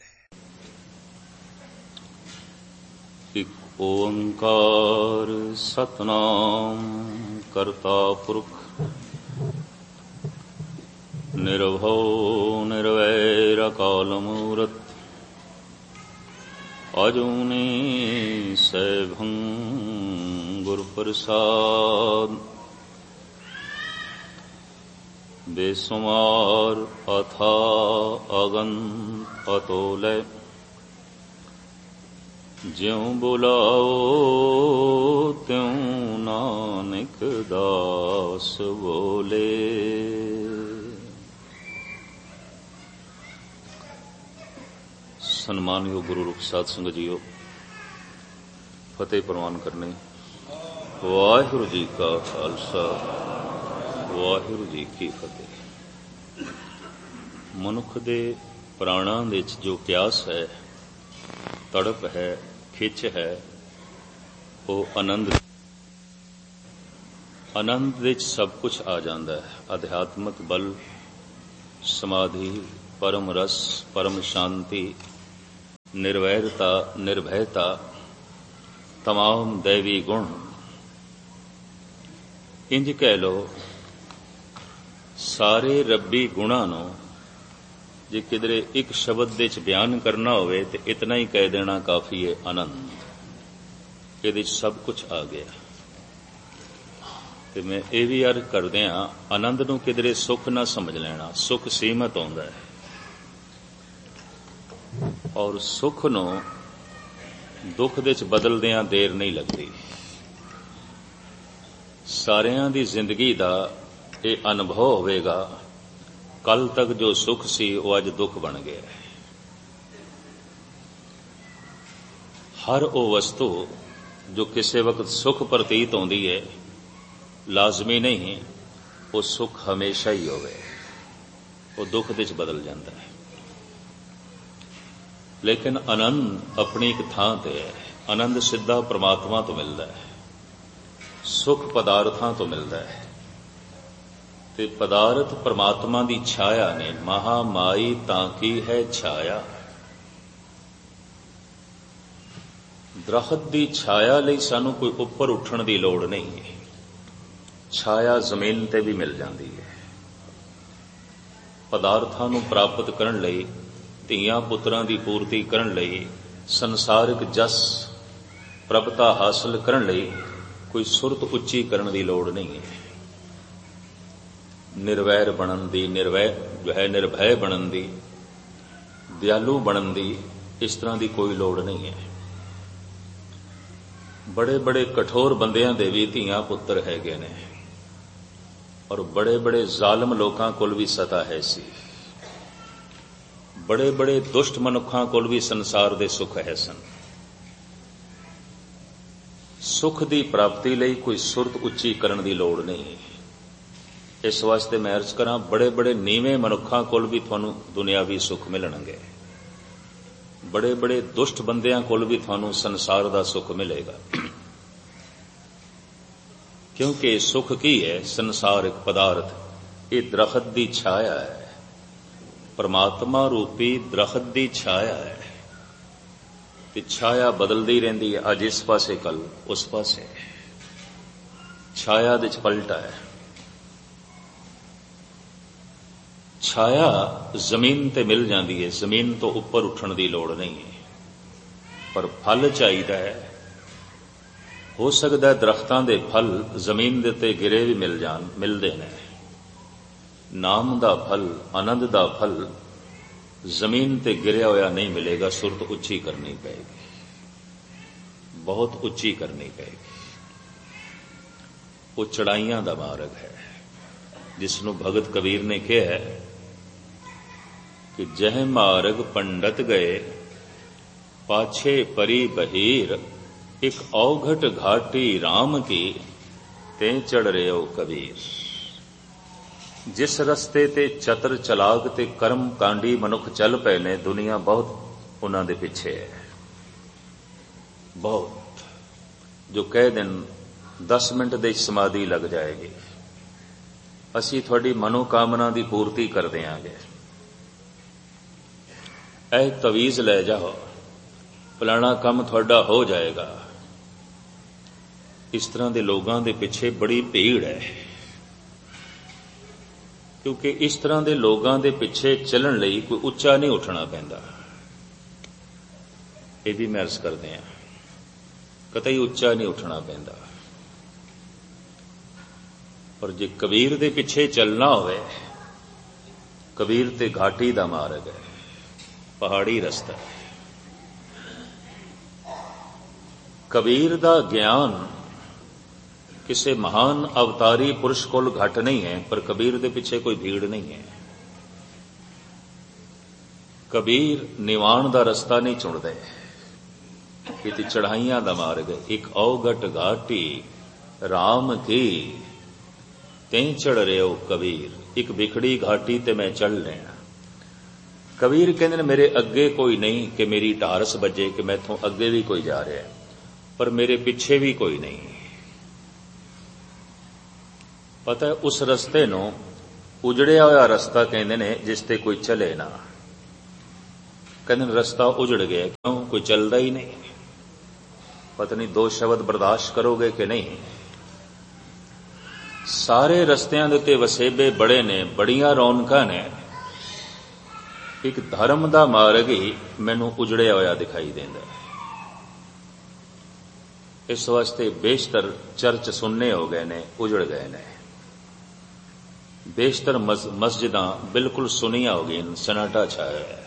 इक ओंकार सतनाम करता पुरख, निर्भव निर्वैर अकाल मूरत, अजूनी सैभं गुर प्रसाद। बेसुमार अथा अगंत अतोलय, ज्यों बुलाओ त्यों नानक दास बोले। सन्मानयोग गुरु रूप साध संगत जीओ, फतेह प्रवान करने। वाहिगुरु जी का खालसा, वाहिगुरु जी की फतेह। मनुख दे प्राणां दे विच जो प्यास है, तड़प है, खिच है, वो आनंद आनंद विच सब कुछ आ जाता है। अध्यात्मक बल, समाधि, परम रस, परम शांति, निर्वैरता, निर्भयता, तमाम दैवी गुण, इंज कह लो सारे रब्बी गुणां नूं जे किधरे एक शब्द दे च बयान करना होवे ते इतना ही कह देना काफी है, आनंद। इहदे च सब कुछ आ गया। ते मैं ये भी अर्ज करदिआं, आनंद नूं किधरे सुख ना समझ लेना। सुख सीमित आउंदा है और सुख नूं दुख दे च बदलदिआं देर नहीं लगदी। सारियां दी जिंदगी दा ये अनुभव होवेगा, कल तक जो सुख सी वो अज दुख बन गया है। हर वो वस्तु जो किसी वक्त सुख प्रतीत होती है, लाजमी नहीं वो सुख हमेशा ही होवे, वो दुख दे च बदल जाता है। लेकिन आनंद अपनी एक थां ते है। आनंद सीधा परमात्मा तो मिलता है, सुख पदार्थां तो मिलता है। ते पदार्थ परमात्मा दी छाया ने। महामाई ताकी है छाया। दरख्त दी छाया लई सानू कोई उपर उठण दी लोड़ नहीं है। छाया जमीन ते भी मिल जाती है। पदार्थां नूं प्राप्त करन लई, धीआं पुत्रां दी पूर्ति करन लई, संसारिक जस प्रभता हासिल करन लई कोई सुरत उच्ची करन दी लोड़ नहीं है। निर्वैर बनन दी, निर्वै जो है निर्भय बनन दी, दयालु बनन दी, इस तरह की कोई लोड़ नहीं है। बड़े बड़े कठोर बंदियां दे भी धीआं पुत्र हैगे ने और बड़े बड़े जालम लोकां कोल भी सता है सी। बड़े बड़े दुष्ट मनुखां कोल भी संसार दे सुख है सन। सुख दी प्राप्ति लई कोई सुरत उच्ची करन दी लोड़ नहीं। इस वास्ते मैं अर्ज करा, बड़े बड़े नीवें मनुखां कोल भी तुहानू दुनियावी सुख मिलणगे, बड़े बड़े दुष्ट बंदियां कोल भी तुहानू संसार दा सुख मिलेगा। क्योंकि सुख की है? संसारिक पदार्थ ये दरख्त दी छाया है, परमात्मा रूपी दरख्त दी छाया है। ते छाया बदलदी रहिंदी है, अज इस पासे कल उस पासे। छाया दे च पलटा है। छाया जमीन ते मिल जाती है, जमीन तो उपर उठण दी लोड़ नहीं है। पर फल चाहिदा है। हो सकता है दरख्तां दे फल जमीन दे ते गिरे भी मिल जान, मिलदे ने। नाम दा फल, आनंद दा फल जमीन ते गिरया होया नहीं मिलेगा। सुरत उच्ची करनी पएगी, बहुत उच्ची करनी पएगी। वो चढ़ाइयां दा मार्ग है, जिसनों भगत कबीर ने कहा है कि जह मार्ग पंडित गए, पाछे परी बहीर, एक औघट घाटी राम की, ते चढ़ रहे हो कबीर। जिस रस्ते ते चतर चलाक ते कर्म कांडी मनुख चल पए ने, दुनिया बहुत उन्हां दे पिछे है। बहुत जो कह देन दस मिनट दे समाधि लग जाएगी, असी थोड़ी मनोकामना की पूर्ति कर देंगे। ऐ तवीज ले जाओ, फलाना काम थोड़ा हो जाएगा। इस तरह के लोगों के पिछे बड़ी भीड़ है, क्योंकि इस तरह के लोगों के पिछे चलण लई कोई उच्चा नहीं उठना पैंदा। ये भी मैं अर्ज करते हैं, कतई उच्चा नहीं उठना पैंदा। पर जे कबीर दे पिछे चलना होवे, कबीर ते घाटी दा मार्ग है, पहाड़ी रस्ता है। कबीर दा ज्ञान किसी महान अवतारी पुरुष कोल घट नहीं है, पर कबीर दे पिछे कोई भीड़ नहीं है। कबीर निवाण दा रस्ता नहीं चुनदे, ये चढ़ाइयां दा मार्ग है। एक औघट घाटी राम की, ते चढ़ रहे हो कबीर। एक बिखड़ी घाटी ते मैं चढ़ लेना। कबीर कहते मेरे अगे कोई नहीं कि मेरी ढारस बजे कि मैथों अगे भी कोई जा रहा है, पर मेरे पिछे भी कोई नहीं। पता है उस रस्ते नो ਉਜੜਿਆ ਹੋਇਆ ਰਸਤਾ ਕਹਿੰਦੇ ਨੇ ਜਿਸ ਤੇ ਕੋਈ ਚਲੇ ਨਾ। ਕਹਿੰਦੇ ਨੇ ਰਸਤਾ ਉਜੜ ਗਿਆ, ਕਿਉਂ? ਕੋਈ ਚੱਲਦਾ ਹੀ ਨਹੀਂ। ਪਤਾ ਨਹੀਂ ਦੋ ਸ਼ਬਦ ਬਰਦਾਸ਼ਤ ਕਰੋਗੇ ਕਿ ਨਹੀਂ। ਸਾਰੇ ਰਸਤਿਆਂ ਦੇ ਉੱਤੇ ਵਸੇਬੇ ਬੜੇ ਨੇ, ਬੜੀਆਂ ਰੌਣਕਾਂ ਨੇ, ਇੱਕ ਧਰਮ ਦਾ ਮਾਰਗ ਹੀ ਮੈਨੂੰ ਉਜੜਿਆ ਹੋਇਆ ਦਿਖਾਈ ਦਿੰਦਾ। ਇਸ ਵਾਸਤੇ ਬੇਸ਼ਤਰ ਚਰਚ ਸੁੰਨੇ ਹੋ ਗਏ ਨੇ, ਉਜੜ ਗਏ ਨੇ। ਬੇਸ਼ਤਰ ਮਸਜਿਦਾਂ ਬਿਲਕੁਲ ਸੁਨੀਆਂ ਹੋ ਗਈਆਂ, ਸਨਾਟਾ ਛਾਇਆ ਹੈ।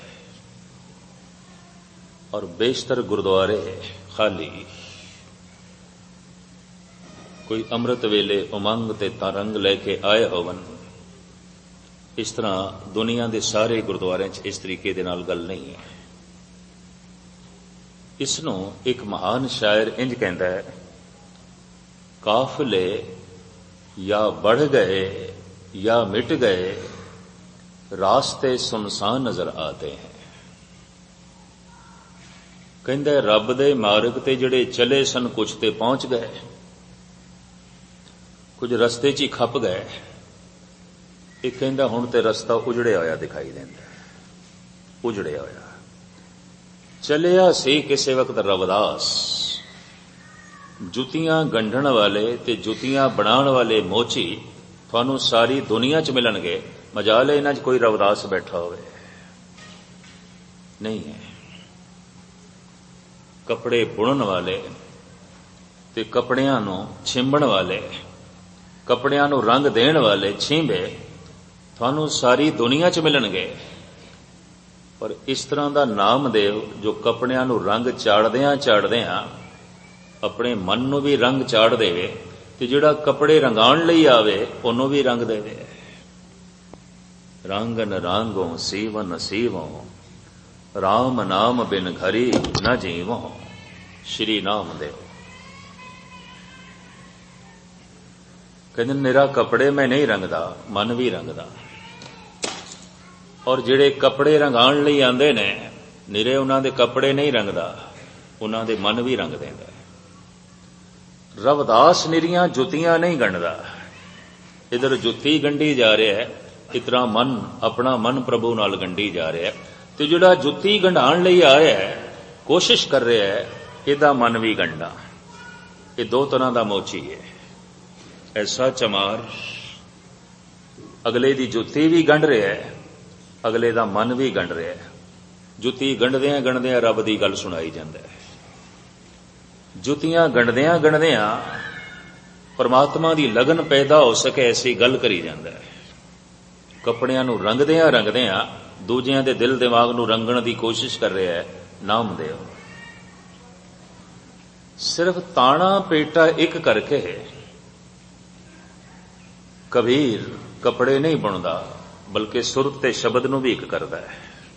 ਔਰ ਬੇਸ਼ਤਰ ਗੁਰਦੁਆਰੇ ਖਾਲੀ। ਕੋਈ ਅੰਮ੍ਰਿਤ ਵੇਲੇ ਉਮੰਗ ਤੇ ਤਰੰਗ ਲੈ ਕੇ ਆਏ ਹੋਵਨ, ਇਸ ਤਰ੍ਹਾਂ ਦੁਨੀਆ ਦੇ ਸਾਰੇ ਗੁਰਦੁਆਰਿਆਂ 'ਚ ਇਸ ਤਰੀਕੇ ਦੇ ਨਾਲ ਗੱਲ ਨਹੀਂ ਹੈ। ਇਸ ਨੂੰ ਇੱਕ ਮਹਾਨ ਸ਼ਾਇਰ ਇੰਜ ਕਹਿੰਦਾ ਹੈ, ਕਾਫਲੇ ਜਾਂ बढ़ ਗਏ ਜਾਂ ਮਿਟ ਗਏ, ਰਾਸਤੇ ਸੁਨਸਾਨ ਨਜ਼ਰ ਆਤੇ ਹੈ। ਕਹਿੰਦਾ ਰੱਬ ਦੇ ਮਾਰਗ ਤੇ ਜਿਹੜੇ ਚਲੇ ਸਨ, ਕੁਝ ਤੇ ਪਹੁੰਚ ਗਏ, ਕੁਝ ਰਸਤੇ 'ਚ ਹੀ ਖੱਪ ਗਏ। ਇਹ ਕਹਿੰਦਾ ਹੁਣ ਤੇ ਰਸਤਾ ਉਜੜਿਆ ਹੋਇਆ ਦਿਖਾਈ ਦਿੰਦਾ, ਉਜੜਿਆ ਹੋਇਆ। ਚਲਿਆ ਸੀ ਕਿਸੇ ਵਕਤ ਰਵਿਦਾਸ, ਜੁੱਤੀਆਂ ਗੰਢਣ ਵਾਲੇ ਤੇ ਜੁੱਤੀਆਂ ਬਣਾਉਣ ਵਾਲੇ ਮੋਚੀ ਤੁਹਾਨੂੰ ਸਾਰੀ ਦੁਨੀਆ 'ਚ ਮਿਲਣਗੇ। ਮਜਾਲ ਇਹਨਾਂ 'ਚ ਕੋਈ ਰਵਿਦਾਸ ਬੈਠਾ ਹੋਵੇ, ਨਹੀਂ ਹੈ। ਕੱਪੜੇ ਬੁਣਨ ਵਾਲੇ ਤੇ ਕੱਪੜਿਆਂ ਨੂੰ ਛਿੰਬਣ ਵਾਲੇ, ਕੱਪੜਿਆਂ ਨੂੰ ਰੰਗ ਦੇਣ ਵਾਲੇ ਛਿੰਬੇ ਤੁਹਾਨੂੰ ਸਾਰੀ ਦੁਨੀਆ 'ਚ ਮਿਲਣਗੇ। ਪਰ ਇਸ ਤਰ੍ਹਾਂ ਦਾ ਨਾਮਦੇਵ ਜੋ ਕੱਪੜਿਆਂ ਨੂੰ ਰੰਗ ਚਾੜਦਿਆਂ ਚਾੜਦਿਆਂ ਆਪਣੇ ਮਨ ਨੂੰ ਵੀ ਰੰਗ ਚਾੜ ਦੇਵੇ, ਤੇ ਜਿਹੜਾ ਕੱਪੜੇ ਰੰਗਾਉਣ ਲਈ ਆਵੇ ਉਹਨੂੰ ਵੀ ਰੰਗ ਦੇਵੇ। ਰੰਗਨ ਰਾਂਗੋਂ ਸੀਵਨ ਸੀਵੋਂ, ਰਾਮ ਨਾਮ ਬਿਨ ਘਰੀ ਨ ਜੀਵੋਂ। ਸ਼੍ਰੀ ਨਾਮਦੇਵ ਕਹਿੰਦੇ ਨਿਰਾ ਕੱਪੜੇ ਮੈਂ ਨਹੀਂ ਰੰਗਦਾ, ਮਨ ਵੀ ਰੰਗਦਾ। ਔਰ ਜਿਹੜੇ ਕੱਪੜੇ ਰੰਗਾਉਣ ਲਈ ਆਉਂਦੇ ਨੇ, ਨਿਰੇ ਉਹਨਾਂ ਦੇ ਕੱਪੜੇ ਨਹੀਂ ਰੰਗਦਾ, ਉਹਨਾਂ ਦੇ ਮਨ ਵੀ ਰੰਗ ਦਿੰਦਾ। ਰਵਿਦਾਸ ਨਿਰੀਆਂ ਜੁੱਤੀਆਂ ਨਹੀਂ ਗੰਢਦਾ, ਇਧਰ ਜੁੱਤੀ ਗੰਢੀ ਜਾ ਰਿਹਾ ਹੈ, ਇਤਰਾ ਮਨ, ਆਪਣਾ ਮਨ ਪ੍ਰਭੂ ਨਾਲ ਗੰਢੀ ਜਾ ਰਿਹਾ। ਤੇ ਜਿਹੜਾ ਜੁੱਤੀ ਗੰਢਾਉਣ ਲਈ ਆਇਆ ਹੈ, ਕੋਸ਼ਿਸ਼ ਕਰ ਰਿਹਾ ਹੈ ਇਹਦਾ ਮਨ ਵੀ ਗੰਢਾ। ਇਹ ਦੋ ਤਰ੍ਹਾਂ ਦਾ ਮੋਚੀ ਹੈ। ਐਸਾ ਚਮਾਰ ਅਗਲੇ ਦੀ ਜੁੱਤੀ ਵੀ ਗੰਢ ਰਿਹਾ ਹੈ, ਅਗਲੇ ਦਾ ਮਨ ਵੀ ਗੰਢ ਰਿਹਾ ਹੈ। ਜੁੱਤੀ ਗੰਢਦਿਆਂ ਗੰਢਦਿਆਂ ਰੱਬ ਦੀ ਗੱਲ ਸੁਣਾਈ ਜਾਂਦਾ ਹੈ। ਜੁੱਤੀਆਂ ਗੰਢਦਿਆਂ ਗੰਢਦਿਆਂ ਪਰਮਾਤਮਾ ਦੀ ਲਗਨ ਪੈਦਾ ਹੋ ਸਕੇ ਐਸੀ ਗੱਲ ਕਰੀ ਜਾਂਦਾ ਹੈ। ਕੱਪੜਿਆਂ ਨੂੰ ਰੰਗਦਿਆਂ ਰੰਗਦਿਆਂ ਦੂਜਿਆਂ ਦੇ ਦਿਲ ਦਿਮਾਗ ਨੂੰ ਰੰਗਣ ਦੀ ਕੋਸ਼ਿਸ਼ ਕਰ ਰਿਹਾ ਹੈ ਨਾਮਦੇਵ। ਸਿਰਫ ਤਾਣਾ ਪੇਟਾ ਇੱਕ ਕਰਕੇ ਕਬੀਰ ਕੱਪੜੇ ਨਹੀਂ ਬੁਣਦਾ, ਬਲਕਿ ਸੁਰਤ ਤੇ ਸ਼ਬਦ ਨੂੰ ਵੀ ਇੱਕ ਕਰਦਾ ਹੈ,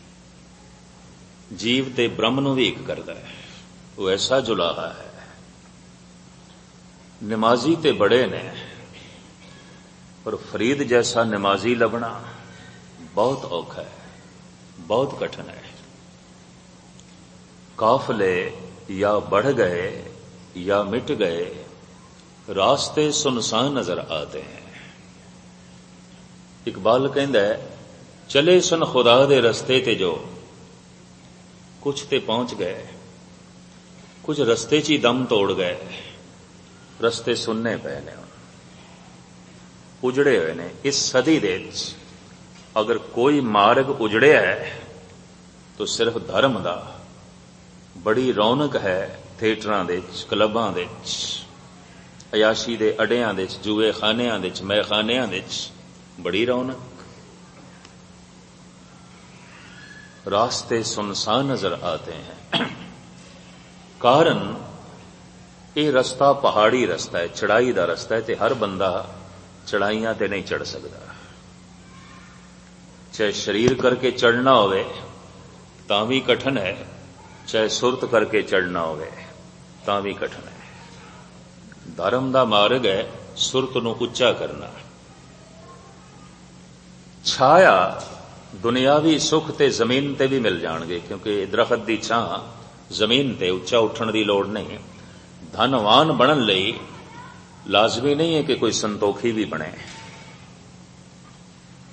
ਜੀਵ ਤੇ ਬ੍ਰਹਮ ਨੂੰ ਵੀ ਇੱਕ ਕਰਦਾ ਹੈ। ਉਹ ਐਸਾ ਜੁਲਾਹਾ ਹੈ। ਨਮਾਜ਼ੀ ਤੇ ਬੜੇ ਨੇ, ਪਰ ਫਰੀਦ ਜੈਸਾ ਨਮਾਜ਼ੀ ਲੱਭਣਾ ਬਹੁਤ ਔਖਾ ਹੈ, ਬਹੁਤ ਕਠਿਨ ਹੈ। ਕਾਫਲੇ ਜਾਂ बढ़ गए या मिट गए, रास्ते सुनसान नजर आते हैं। इकबाल कहता है चले सन खुदा दे रस्ते ते जो, कुछ ते पहुंच गए, कुछ रस्ते च ही दम तोड़ गए, रस्ते सुनने पे ने, उजड़े हुए ने। इस सदी दे अगर कोई मार्ग उजड़िया है तो सिर्फ धर्म दा। बड़ी रौनक है थिएटरां दे विच, क्लबां दे विच, अयाशी दे अड्डियां दे विच, जूए खानियां दे विच, मैखानियां दे विच बड़ी रौनक। रास्ते सुनसान नजर आते हैं। कारण ये रास्ता पहाड़ी रास्ता है, चढ़ाई दा रास्ता है, ते हर बंदा चढ़ाइयां ते नहीं चढ़ सकता। चाहे शरीर करके चढ़ना होवे तां भी कठिन है, चाहे सुरत करके चढ़ना होवे तां भी कठिन है। धर्म दा मार्ग है सुरत नूं उच्चा करना। छाया दुनियावी सुख ते जमीन ते भी मिल जाणगे, क्योंकि दरखत दी छां जमीन ते उच्चा उठण दी लोड़ नहीं। धनवान बनन लई लाजमी नहीं है कि कोई संतोखी भी बने।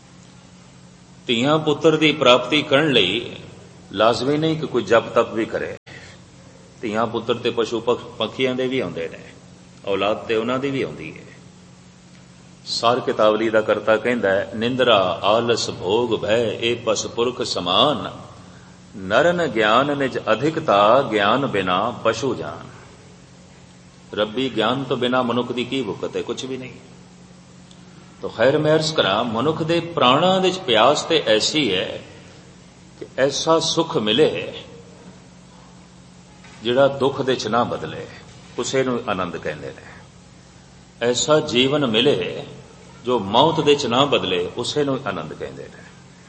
ਧੀਆਂ ਪੁੱਤਰ ਦੀ ਪ੍ਰਾਪਤੀ ਕਰਨ ਲਈ ਲਾਜ਼ਮੀ ਨਹੀਂ ਕਿ ਕੋਈ ਜਪ ਤਪ ਵੀ ਕਰੇ। ਧੀਆਂ ਪੁੱਤਰ ਤੇ ਪਸ਼ੂ ਪੱਖੀਆਂ ਦੇ ਵੀ ਆਉਂਦੇ ਨੇ, ਔਲਾਦ ਤੇ ਉਹਨਾਂ ਦੀ ਵੀ ਆਉਂਦੀ ਹੈ। ਸਾਰ ਕਿਤਾਵਲੀ ਦਾ ਕਰਤਾ ਕਹਿੰਦਾ ਹੈ, ਨਿੰਦਰਾ ਆਲਸ ਭੋਗ ਭੈ ਇਹ ਪਸ ਪੁਰਖ ਸਮਾਨ, ਨਰਨ ਗਿਆਨ ਨਿਜ ਅਧਿਕਤਾ ਗਿਆਨ ਬਿਨਾ ਪਸ਼ੂ ਜਾਨ। ਰੱਬੀ ਗਿਆਨ ਤੋਂ ਬਿਨਾ ਮਨੁੱਖ ਦੀ ਕੀ ਭੁੱਖਤ ਹੈ? ਕੁਝ ਵੀ ਨਹੀਂ। ਤੋ ਖੈਰ ਮੈਂ ਅਰਜ਼ ਕਰਾਂ, ਮਨੁੱਖ ਦੇ ਪ੍ਰਾਣਾਂ ਵਿੱਚ ਪਿਆਸ ਤੇ ਐਸੀ ਹੈ ਕਿ ਐਸਾ ਸੁਖ ਮਿਲੇ ਜਿਹੜਾ ਦੁੱਖ ਦੇ ਚ ਨਾ ਬਦਲੇ, ਉਸੇ ਨੂੰ ਆਨੰਦ ਕਹਿੰਦੇ ਨੇ। ਐਸਾ ਜੀਵਨ ਮਿਲੇ ਜੋ ਮੌਤ ਦੇ ਚ ਨਾ ਬਦਲੇ, ਉਸੇ ਨੂੰ ਆਨੰਦ ਕਹਿੰਦੇ ਨੇ।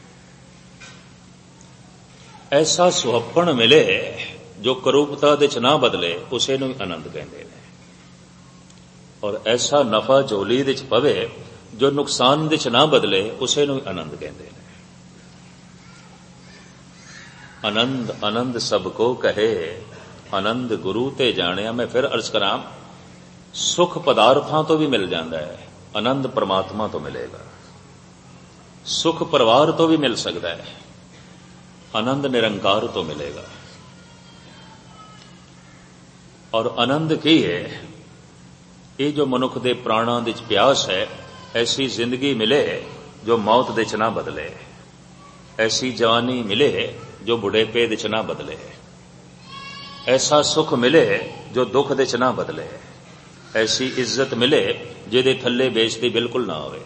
ਐਸਾ ਸੁਹੱਪਣ ਮਿਲੇ ਜੋ ਕਰੂਪਤਾ ਦੇ ਚ ਨਾ ਬਦਲੇ, ਉਸੇ ਨੂੰ ਆਨੰਦ ਕਹਿੰਦੇ ਨੇ। ਔਰ ਐਸਾ ਨਫਾ ਝੋਲੀ ਦੇ ਚ ਪਵੇ ਜੋ ਨੁਕਸਾਨ ਦੇ ਚ ਨਾ ਬਦਲੇ, ਉਸੇ ਨੂੰ ਆਨੰਦ ਕਹਿੰਦੇ ਨੇ। ਆਨੰਦ ਆਨੰਦ ਸਭ ਕੋ ਕਹੇ, ਆਨੰਦ ਗੁਰੂ ਤੇ ਜਾਣਿਆ। ਮੈਂ ਫਿਰ ਅਰਜ਼ ਕਰਾਂ, ਸੁਖ ਪਦਾਰਥਾਂ ਤੋਂ ਵੀ ਮਿਲ ਜਾਂਦਾ ਹੈ, ਆਨੰਦ ਪਰਮਾਤਮਾ ਤੋਂ ਮਿਲੇਗਾ। ਸੁਖ ਪਰਿਵਾਰ ਤੋਂ ਵੀ ਮਿਲ ਸਕਦਾ ਹੈ, ਆਨੰਦ ਨਿਰੰਕਾਰ ਤੋਂ ਮਿਲੇਗਾ। ਔਰ ਆਨੰਦ ਕੀ ਹੈ? ਇਹ ਜੋ ਮਨੁੱਖ ਦੇ ਪ੍ਰਾਣਾਂ ਵਿੱਚ ਪਿਆਸ ਹੈ, ਐਸੀ ਜ਼ਿੰਦਗੀ ਮਿਲੇ ਜੋ ਮੌਤ ਦੇ ਚ ਨਾ ਬਦਲੇ, ਐਸੀ ਜਵਾਨੀ ਮਿਲੇ ਜੋ ਬੁਢੇਪੇ ਦੇ ਚ ਨਾ ਬਦਲੇ, ਐਸਾ ਸੁਖ ਮਿਲੇ ਜੋ ਦੁੱਖ ਦੇ ਚ ਨਾ ਬਦਲੇ, ਐਸੀ ਇੱਜ਼ਤ ਮਿਲੇ ਜਿਹਦੇ ਥੱਲੇ ਬੇਇੱਜ਼ਤੀ ਬਿਲਕੁਲ ਨਾ ਹੋਵੇ,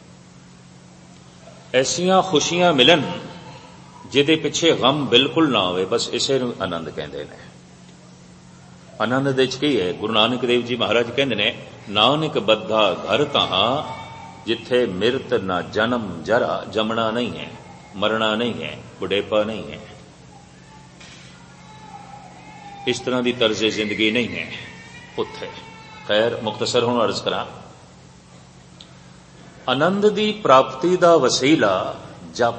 ਐਸੀਆਂ ਖੁਸ਼ੀਆਂ ਮਿਲਣ ਜਿਹਦੇ ਪਿੱਛੇ ਗਮ ਬਿਲਕੁਲ ਨਾ ਹੋਵੇ। ਬਸ ਇਸੇ ਨੂੰ ਆਨੰਦ ਕਹਿੰਦੇ ਨੇ। ਆਨੰਦ ਦੇ ਚ ਕੀ ਹੈ? ਗੁਰੂ ਨਾਨਕ ਦੇਵ ਜੀ ਮਹਾਰਾਜ ਕਹਿੰਦੇ ਨੇ, ਨਾਨਕ ਬੱਧਾ ਘਰ ਕਹਾਂ ਜਿੱਥੇ ਮਿਰਤ ਨਾ ਜਨਮ ਜਰਾ, ਜਮਣਾ ਨਹੀਂ ਹੈ, ਮਰਨਾ ਨਹੀਂ ਹੈ, ਬੁਢੇਪਾ ਨਹੀਂ ਹੈ। ਇਸ ਤਰ੍ਹਾਂ ਦੀ ਤਰਜ਼ੇ ਜ਼ਿੰਦਗੀ ਨਹੀਂ ਹੈ ਉੱਥੇ। ਖੈਰ ਮੁਖਤਸਰ ਹੁਣ ਅਰਜ਼ ਕਰਾਂ, ਆਨੰਦ ਦੀ ਪ੍ਰਾਪਤੀ ਦਾ ਵਸੀਲਾ ਜਪ,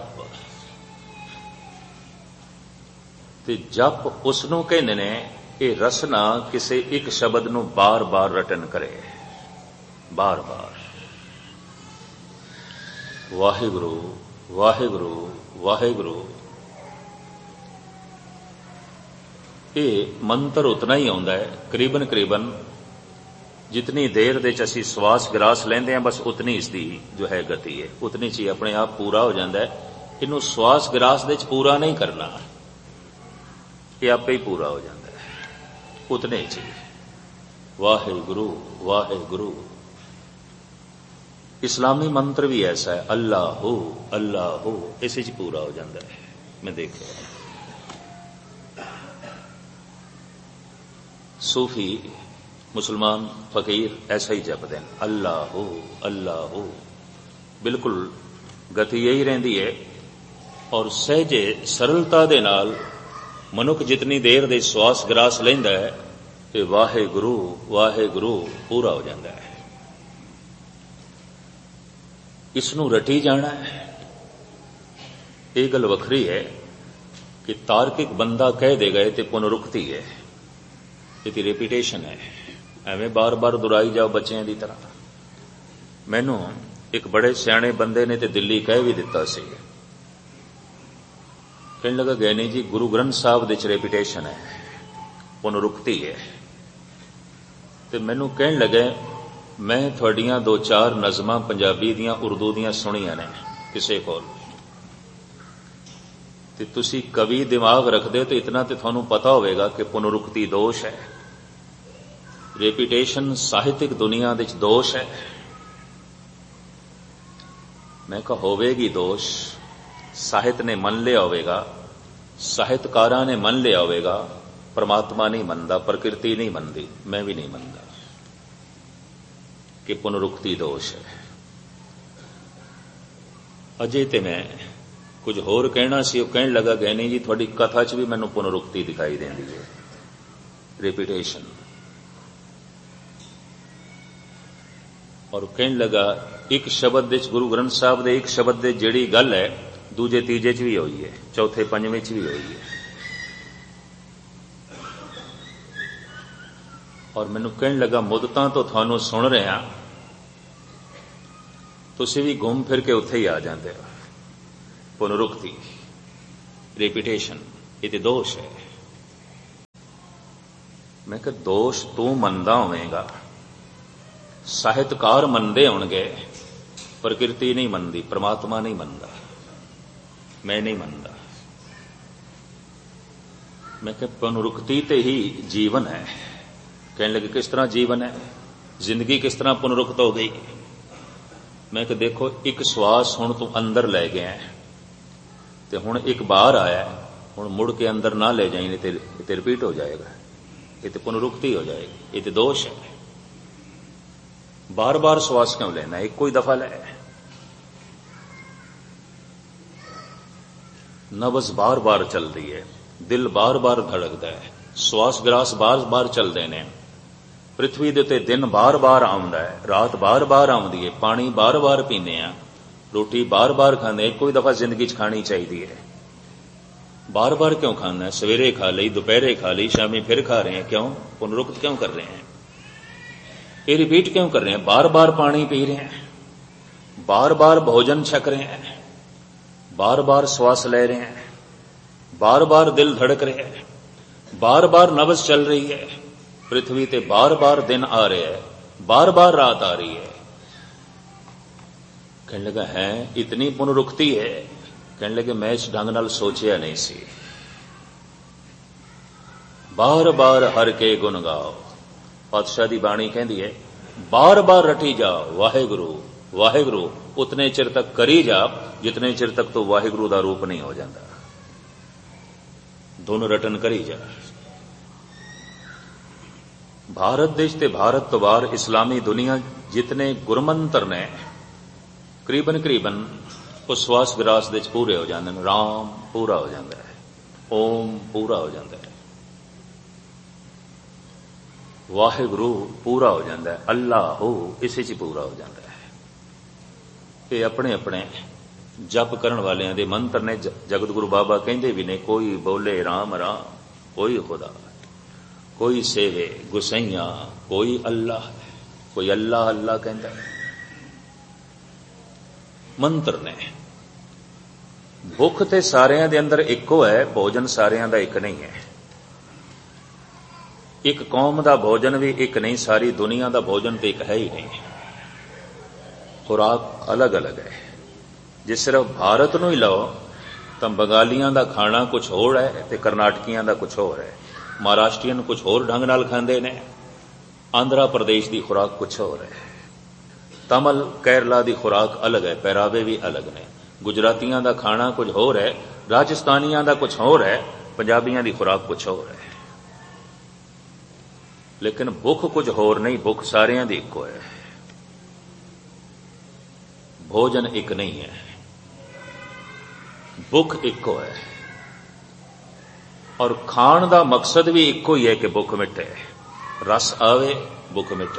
ਤੇ ਜਪ ਉਸ ਨੂੰ ਕਹਿੰਦੇ ਨੇ, ਇਹ ਰਸਨਾ ਕਿਸੇ ਇੱਕ ਸ਼ਬਦ ਨੂੰ ਬਾਰ-ਬਾਰ ਰਟਨ ਕਰੇ, ਬਾਰ-ਬਾਰ ਵਾਹਿਗੁਰੂ ਵਾਹਿਗੁਰੂ ਵਾਹਿਗੁਰੂ। ਇਹ ਮੰਤਰ ਉਤਨਾ ਹੀ ਆਉਂਦਾ ਹੈ, ਕਰੀਬਨ ਕਰੀਬਨ ਜਿਤਨੀ ਦੇਰ ਦੇ ਚ ਅਸੀਂ ਸਵਾਸ ਗਰਾਸ ਲੈਂਦੇ ਹਾਂ, ਬਸ ਉਤਨੀ ਇਸ ਦੀ ਜੋ ਹੈ ਗਤੀ ਹੈ, ਉਤਨੀ ਚ ਹੀ ਆਪਣੇ ਆਪ ਪੂਰਾ ਹੋ ਜਾਂਦਾ ਹੈ। ਇਹਨੂੰ ਸਵਾਸ ਗਰਾਸ ਦੇ ਚ ਪੂਰਾ ਨਹੀਂ ਕਰਨਾ, ਇਹ ਆਪੇ ਹੀ ਪੂਰਾ ਹੋ ਜਾਂਦਾ ਹੈ ਉਤਨੇ ਚ। ਵਾਹਿਗੁਰੂ ਵਾਹਿਗੁਰੂ। ਇਸਲਾਮੀ ਮੰਤਰ ਵੀ ਐਸਾ ਹੈ, ਅੱਲਾਹੂ ਅੱਲਾਹੂ, ਇਸੇ ਚ ਪੂਰਾ ਹੋ ਜਾਂਦਾ ਹੈ। ਮੈਂ ਦੇਖਿਆ सूफी मुसलमान फकीर ऐसा ही जपते हैं, अल्लाह अल्लाह। बिल्कुल गति यही रहिंदी है। और सहजे सरलता दे नाल मनुख जितनी देर दे श्वास ग्रास लैंदा है, ते वाहे गुरु वाहे गुरु पूरा हो जाता है। इसनू रटी जाना है। ये गल वखरी है कि तार्किक बंदा कह देगा ते पुनरुक्ति है, ਇਹਦੀ ਰੈਪੀਟੇਸ਼ਨ ਹੈ। ਐਵੇਂ ਬਾਰ-ਬਾਰ ਦੁਹਰਾਈ ਜਾਓ ਬੱਚਿਆਂ ਦੀ ਤਰ੍ਹਾਂ। ਮੈਨੂੰ ਇੱਕ ਬੜੇ ਸਿਆਣੇ ਬੰਦੇ ਨੇ ਤੇ ਦਿੱਲੀ ਕਹਿ ਵੀ ਦਿੱਤਾ ਸੀ, ਕਹਿਣ ਲੱਗਾ, ਗੈਨੀ ਜੀ ਗੁਰੂ ਗ੍ਰੰਥ ਸਾਹਿਬ ਦੇ ਚ ਰੈਪੀਟੇਸ਼ਨ ਹੈ, ਪੁਨਰੁਕਤੀ ਹੈ। ਤੇ ਮੈਨੂੰ ਕਹਿਣ ਲੱਗਾ, ਮੈਂ ਤੁਹਾਡੀਆਂ ਦੋ ਚਾਰ ਨਜ਼ਮਾਂ ਪੰਜਾਬੀ ਦੀਆਂ ਉਰਦੂ ਦੀਆਂ ਸੁਣੀਆਂ ਨੇ ਕਿਸੇ ਕੋਲ, ਤੇ ਤੁਸੀਂ ਕਵੀ ਦਿਮਾਗ ਰੱਖਦੇ ਹੋ ਤੇ ਇਤਨਾ ਤੇ ਤੁਹਾਨੂੰ ਪਤਾ ਹੋਵੇਗਾ ਕਿ ਪੁਨਰੁਕਤੀ ਦੋਸ਼ ਹੈ, ਰੈਪੀਟੇਸ਼ਨ ਸਾਹਿਤਿਕ ਦੁਨੀਆ ਵਿੱਚ ਦੋਸ਼ ਹੈ। ਮੈਂ ਕਿਹਾ ਹੋਵੇਗੀ ਦੋਸ਼, ਸਾਹਿਤ ਨੇ ਮੰਨ ਲਿਆ ਹੋਵੇਗਾ, ਸਾਹਿਤਕਾਰਾਂ ਨੇ ਮੰਨ ਲਿਆ ਹੋਵੇਗਾ, ਪਰਮਾਤਮਾ ਨਹੀਂ ਮੰਨਦਾ, ਪ੍ਰਕਿਰਤੀ ਨਹੀਂ ਮੰਨਦੀ, ਮੈਂ ਵੀ ਨਹੀਂ ਮੰਨਦਾ ਕਿ ਪੁਨਰੁਕਤੀ ਦੋਸ਼ ਹੈ। ਅਜੇ ਤੇ ਮੈਂ ਕੁਝ ਹੋਰ ਕਹਿਣਾ ਸੀ, ਉਹ ਕਹਿਣ ਲੱਗਾ, ਗੈਨੀ ਜੀ ਤੁਹਾਡੀ ਕਥਾ 'ਚ ਵੀ ਮੈਨੂੰ ਪੁਨਰੁਕਤੀ ਦਿਖਾਈ ਦਿੰਦੀ ਹੈ, ਰੈਪੀਟੇਸ਼ਨ। ਔਰ ਕਹਿਣ ਲੱਗਾ, ਇੱਕ ਸ਼ਬਦ ਵਿੱਚ ਗੁਰੂ ਗ੍ਰੰਥ ਸਾਹਿਬ ਦੇ ਇੱਕ ਸ਼ਬਦ ਦੇ ਜਿਹੜੀ ਗੱਲ ਹੈ, ਦੂਜੇ ਤੀਜੇ 'ਚ ਵੀ ਹੋਈ ਹੈ, ਚੌਥੇ ਪੰਜਵੇਂ 'ਚ ਵੀ ਹੋਈ ਹੈ। ਔਰ ਮੈਨੂੰ ਕਹਿਣ ਲੱਗਾ, ਮੁੱਦਤਾਂ ਤੋਂ ਤੁਹਾਨੂੰ ਸੁਣ ਰਿਹਾ, ਤੁਸੀਂ ਵੀ ਘੁੰਮ ਫਿਰ ਕੇ ਉੱਥੇ ਹੀ ਆ ਜਾਂਦੇ ਹੋ। पुनरुक्ति, रिपीटेशन, ये तो दोष है। मैं कहा दोष तू मनदा होवेगा, ਸਾਹਿਤਕਾਰ ਮੰਨਦੇ ਹੋਣਗੇ, ਪ੍ਰਕਿਰਤੀ ਨਹੀਂ ਮੰਨਦੀ, ਪ੍ਰਮਾਤਮਾ ਨਹੀਂ ਮੰਨਦਾ, ਮੈਂ ਨਹੀਂ ਮੰਨਦਾ। ਮੈਂ ਕਿਹਾ ਪੁਨਰੁਕਤੀ ਤੇ ਹੀ ਜੀਵਨ ਹੈ। ਕਹਿਣ ਲੱਗੇ ਕਿਸ ਤਰ੍ਹਾਂ ਜੀਵਨ ਹੈ, ਜ਼ਿੰਦਗੀ ਕਿਸ ਤਰ੍ਹਾਂ ਪੁਨਰੁਕਤ ਹੋ ਗਈ। ਮੈਂ ਕਿਹਾ ਦੇਖੋ ਇੱਕ ਸਵਾਸ ਹੁਣ ਤੂੰ ਅੰਦਰ ਲੈ ਗਿਆ ਤੇ ਹੁਣ ਇੱਕ ਬਾਹਰ ਆਇਆ, ਹੁਣ ਮੁੜ ਕੇ ਅੰਦਰ ਨਾ ਲੈ ਜਾਈਂ, ਨਹੀਂ ਤੇ ਇਹ ਤੇ ਰਿਪੀਟ ਹੋ ਜਾਏਗਾ, ਇਹ ਤੇ ਪੁਨਰੁਕਤੀ ਹੋ ਜਾਏਗੀ, ਇਹ ਤੇ ਦੋਸ਼ ਹੈ। बार बार श्वास क्यों लेना, एक कोई दफा ले। नब्ज बार बार चल रही है, दिल बार बार धड़कदा है, श्वास विरास बार बार चलते ने, पृथ्वी दे उत्ते दिन बार बार आउंदा है, रात बार बार आउंदी है, पानी बार बार पीने आ, रोटी बार बार खाने, एक कोई दफा जिंदगी च खानी चाहिए है। बार बार क्यों खाना है, सवेरे खा ली, दोपहरे खा ली, शामी फिर खा रहे हैं, क्यों पुनरुक्त क्यों कर रहे हैं, ये रिपीट क्यों कर रहे हैं। बार बार पानी पी रहे हैं, बार बार भोजन छक रहे हैं, बार बार श्वास ले रहे हैं, बार बार दिल धड़क रहे हैं, बार बार नब्ज चल रही है, पृथ्वी ते बार बार दिन आ रहे हैं, बार बार रात आ रही है। कहने लगा है इतनी पुनरुक्ति है। कहने लगे मैं इस ढंग नाल सोचिया नहीं सी। बार बार हर के गुण गाओ, पातशाह दी बाणी कहती है बार बार रटी जा वाहेगुरु वाहेगुरु, उतने चिर तक करी जा जितने चिर तक तो वाहेगुरु दा रूप नहीं हो जाता। दोनों रटन करी जा। भारत देश ते भारत तो बाहर इस्लामी दुनिया जितने गुरमंत्र ने करीबन करीबन उस श्वास विरास दे पूरे हो जाते हैं। राम पूरा हो जाता है, ओम पूरा हो जाता है, वाहिगुरु पूरा हो जाता है, अल्लाह हो इसे च पूरा हो जाता है। ये अपने अपने जप करन वालियां दे मंत्र ने। जगत गुरु बाबा कहंदे भी ने कोई बोले राम राम, कोई खुदा, कोई सेवे गुसैया, कोई अल्लाह, कोई अल्लाह अल्लाह कहंदा है। मंत्र ने। भुख ते सारियां दे अंदर इक्को है, भोजन सारियां दा एक नहीं है। एक कौम का भोजन भी एक नहीं, सारी दुनिया का भोजन तो एक है ही नहीं। खुराक अलग अलग है। जे सिर्फ भारत नूं ही लो तो बंगालियां का खाना कुछ होर है ते कर्नाटकियां का कुछ होर है, महाराष्ट्रियन कुछ होर ढंग नाल खांदे ने, आंध्रा प्रदेश की खुराक कुछ होर है, तमिल केरला की खुराक अलग है, पहरावे भी अलग ने, गुजरातियां का खाना कुछ होर है, राजस्थानियां का कुछ होर है, पंजाबियां की खुराक कुछ होर है। लेकिन भुख कुछ होर नहीं, भुख सारियां दी इक्को है। भोजन एक नहीं है, भुख इक्को है। और खाण दा मकसद भी इक्को ही है कि भुख मिटे, रस आवे भुख मिटे।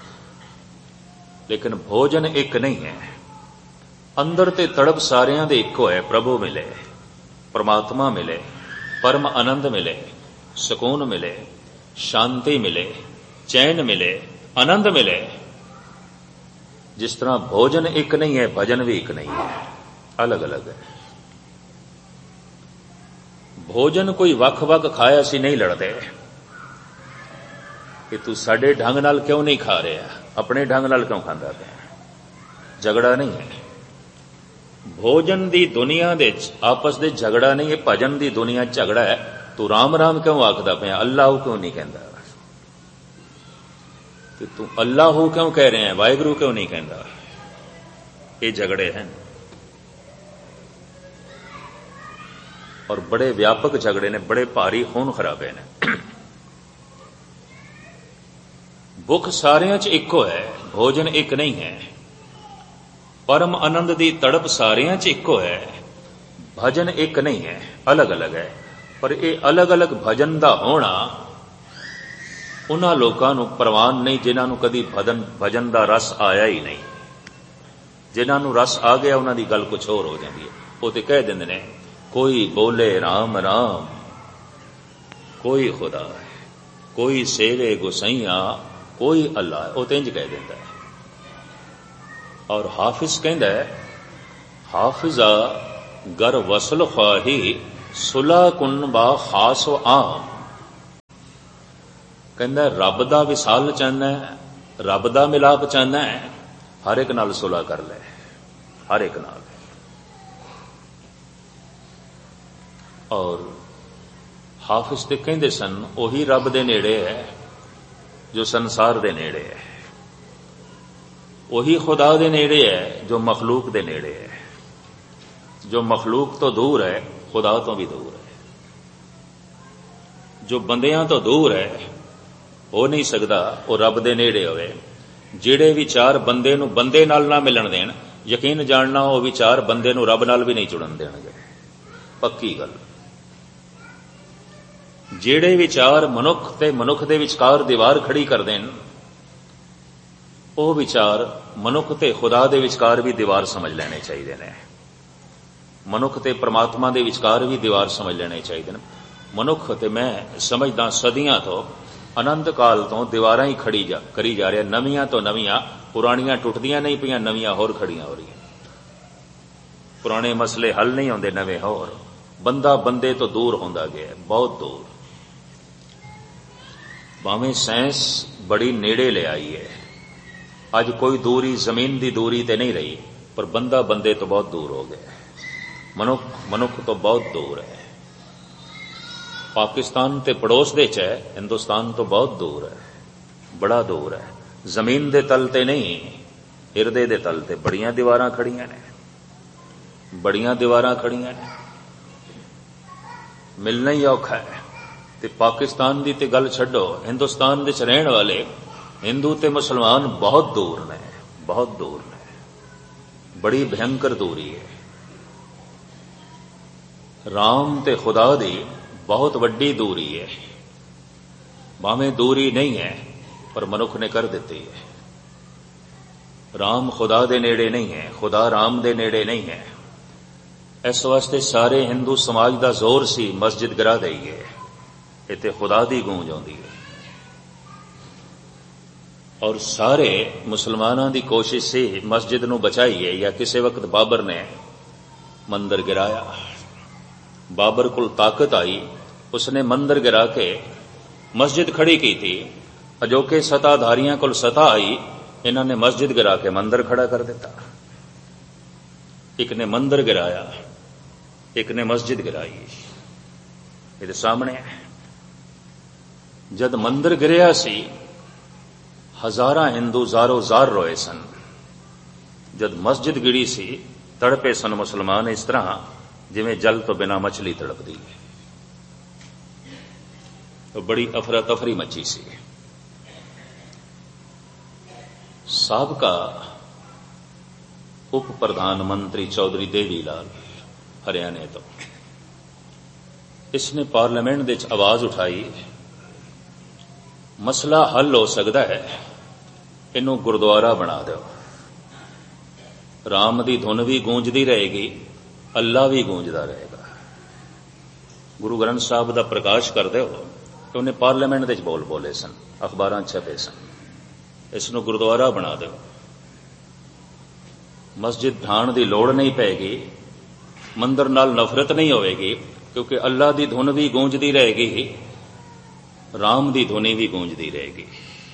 लेकिन भोजन एक नहीं है। अंदर ते तड़प सारियां दे इक्को है। प्रभु मिले, परमात्मा मिले, परम आनंद मिले, सुकून मिले, शांति मिले, चैन मिले, आनंद मिले। जिस तरह भोजन एक नहीं है, भजन भी एक नहीं है, अलग अलग है। भोजन कोई वख वख खाया असी नहीं लड़ते कि तू साडे ढंग नाल क्यों नहीं खा रहा, अपने ढंग नाल क्यों खांदा पिया, झगड़ा नहीं है। भोजन दी दुनिया दे आपस दे झगड़ा नहीं है, भजन दी दुनिया झगड़ा है। तू राम राम क्यों आखदा पिया, अल्लाह क्यों नहीं कहंदा, कि तू अल्लाह क्यों कह रहे हैं, वाहिगुरु क्यों नहीं कहंदा। ये झगड़े हैं और बड़े व्यापक झगड़े ने, बड़े भारी खून खराबे ने। भुख सारियां च इक्को है, भोजन एक नहीं है। परम आनंद दी तड़प सारियां च इक्को है, भजन एक नहीं है, अलग अलग है। पर ये अलग अलग भजन दा होना उन्हां लोकां नूं परवान नहीं जिन्हां नूं कदी भजन भजन दा रस आया ही नहीं। जिन्हां नूं रस आ गया उन्हां दी गल कुछ होर हो जाती है। वो तो कह दिंदे ने कोई बोले राम राम, कोई खुदा है, कोई सेवे गुसैया, कोई अल्लाह है। वो तो इंज कह दिंदा है। और हाफिज कहंदा है, हाफिजा गर वसल ख्वाही सुला कुन बा खास आम। कहंदा रब दा विसाल चाहना है, रब दा मिलाप चाहना है, हर एक नाल सुलह कर ले, हर एक नाल। और हाफिज ते कहंदे सन ओही रब दे नेड़े है जो संसार दे नेड़े है, वही खुदा दे नेड़े है जो मखलूक दे नेड़े है। जो मखलूक तो दूर है खुदा तो भी दूर है, जो बंदियां तो दूर है हो नहीं सकता वो रब दे नेड़े होवे। ਜਿਹੜੇ ਵਿਚਾਰ ਬੰਦੇ ਨੂੰ ਬੰਦੇ ਨਾਲ ਨਾ ਮਿਲਣ ਦੇਣ, ਯਕੀਨ ਜਾਣਨਾ ਉਹ ਵਿਚਾਰ ਬੰਦੇ ਨੂੰ ਰੱਬ ਨਾਲ ਵੀ ਨਹੀਂ ਜੁੜਨ ਦੇਣਗੇ, ਪੱਕੀ ਗੱਲ। ਜਿਹੜੇ ਵਿਚਾਰ ਮਨੁੱਖ ਤੇ ਮਨੁੱਖ ਦੇ ਵਿਚਕਾਰ ਦੀਵਾਰ ਖੜੀ ਕਰ ਦੇਣ, ਉਹ ਵਿਚਾਰ ਮਨੁੱਖ ਤੇ ਖੁਦਾ ਦੇ ਵਿਚਕਾਰ ਵੀ ਦੀਵਾਰ ਸਮਝ ਲੈਣੇ ਚਾਹੀਦੇ ਨੇ। ਮਨੁੱਖ ਤੇ ਪਰਮਾਤਮਾ ਦੇ ਵਿਚਕਾਰ ਵੀ ਦੀਵਾਰ ਸਮਝ ਲੈਣੇ ਚਾਹੀਦੇ ਨੇ। ਮਨੁੱਖ ਤੇ ਮੈਂ ਸਮਝਦਾ ਸਦੀਆਂ ਤੋਂ अनंत काल तो दीवारां ही खड़ी जा करी जा रहा, नवीआं तो नवीआं, पुरानियां टुटदियां नहीं पियां, नवीआं होर खड़ियां हो रही। पुराने मसले हल नहीं होंदे, नवे होर। बंदा बंदे तो दूर होंदा गया, बहुत दूर। भावें साइंस बड़ी नेड़े ले आई है, अज कोई दूरी जमीन की दूरी ते नहीं रही, पर बंदा बंदे तो बहुत दूर हो गया, मनुख मनुख तो बहुत दूर है। पाकिस्तान ते पड़ोस दे च है, हिंदुस्तान तो बहुत दूर है, बड़ा दूर है। जमीन दे तल ते नहीं, हिरदे दे तल ते बड़ियां दीवारां खड़ियां ने, बड़ियां दीवारां खड़ियां ने। मिलना ही औखा है। ते पाकिस्तान दी ते गल छड्डो, हिंदुस्तान दे च रहण वाले हिंदू ते मुसलमान बहुत दूर ने, बहुत दूर ने, बड़ी भयंकर दूरी है। राम ते खुदा दी बहुत वड्डी दूरी है। भावें दूरी नहीं है पर मनुख ने कर दी है। राम खुदा दे नेड़े नहीं है, खुदा राम दे नेड़े नहीं है। इस वास्ते सारे हिंदू समाज का जोर सी मस्जिद गिरा दईए, इत्थे खुदा दी गूंज आउंदी है। और सारे मुसलमानां दी कोशिश सी मस्जिद नूं बचाईए, या किसी वक्त बाबर ने मंदिर गिराया। बाबर को ताकत आई, उसने मंदिर गिरा के मस्जिद खड़ी की थी। अजोके सत्ताधारियों को सत्ता आई, इन्होंने मस्जिद गिरा के मंदिर खड़ा कर दिता। एक ने मंदिर गिराया, एक ने मस्जिद गिराई। ये सामने है। जद मंदिर गिरिया सी, हजारा हिंदू जारो जार रोए सन। जद मस्जिद गिरी सी, तड़पे सन मुसलमान इस तरह जिवें जल तो बिना मछली तड़पदी है। तो बड़ी अफरा तफरी मची सी। साबका उप प्रधानमंत्री चौधरी देवी लाल हरियाणे तो, इसने पार्लियामेंट विच आवाज उठाई, मसला हल हो सकता है, इनू गुरुद्वारा बना दो। राम दी धुन भी गूंजदी रहेगी, अल्लाह भी गूंजदा रहेगा। गुरु ग्रंथ साहब का प्रकाश करते हो तो उन्हें पार्लियामेंट विच बोल बोले सन, अखबारां छपे सन, इसनू गुरुद्वारा बना दो। मस्जिद ढाण की लोड़ नहीं पैगी, मंदिर नाल नफरत नहीं होगी, क्योंकि अल्लाह की धुन भी गूंजदी रहेगी, राम की धुनी भी गूंजदी रहेगी।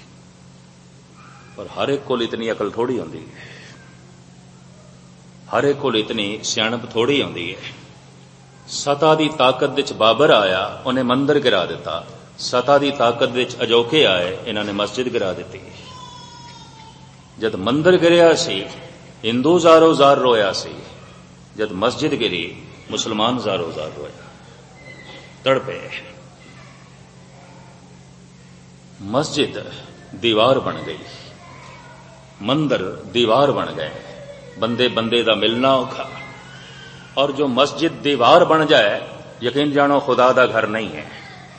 पर हर एक को इतनी अकल थोड़ी होंदी है, हर एक को इतनी सियाणप थोड़ी होंदी है। सता की ताकत विच बाबर आया, उन्हें मंदिर गिरा दिता। सता की ताकत विच अजोके आए, इन्होंने मस्जिद गिरा दी। जद मंदिर गिरिया सी, हिंदू जारो जार रोया सी। जद मस्जिद गिरी, मुसलमान जारो जार रोया, तड़पे। मस्जिद दीवार बन गई, मंदिर दीवार बन गए, बंदे बंदे दा मिलना औखा। और जो मस्जिद दीवार बन जाए, यकीन जानो खुदा दा घर नहीं है।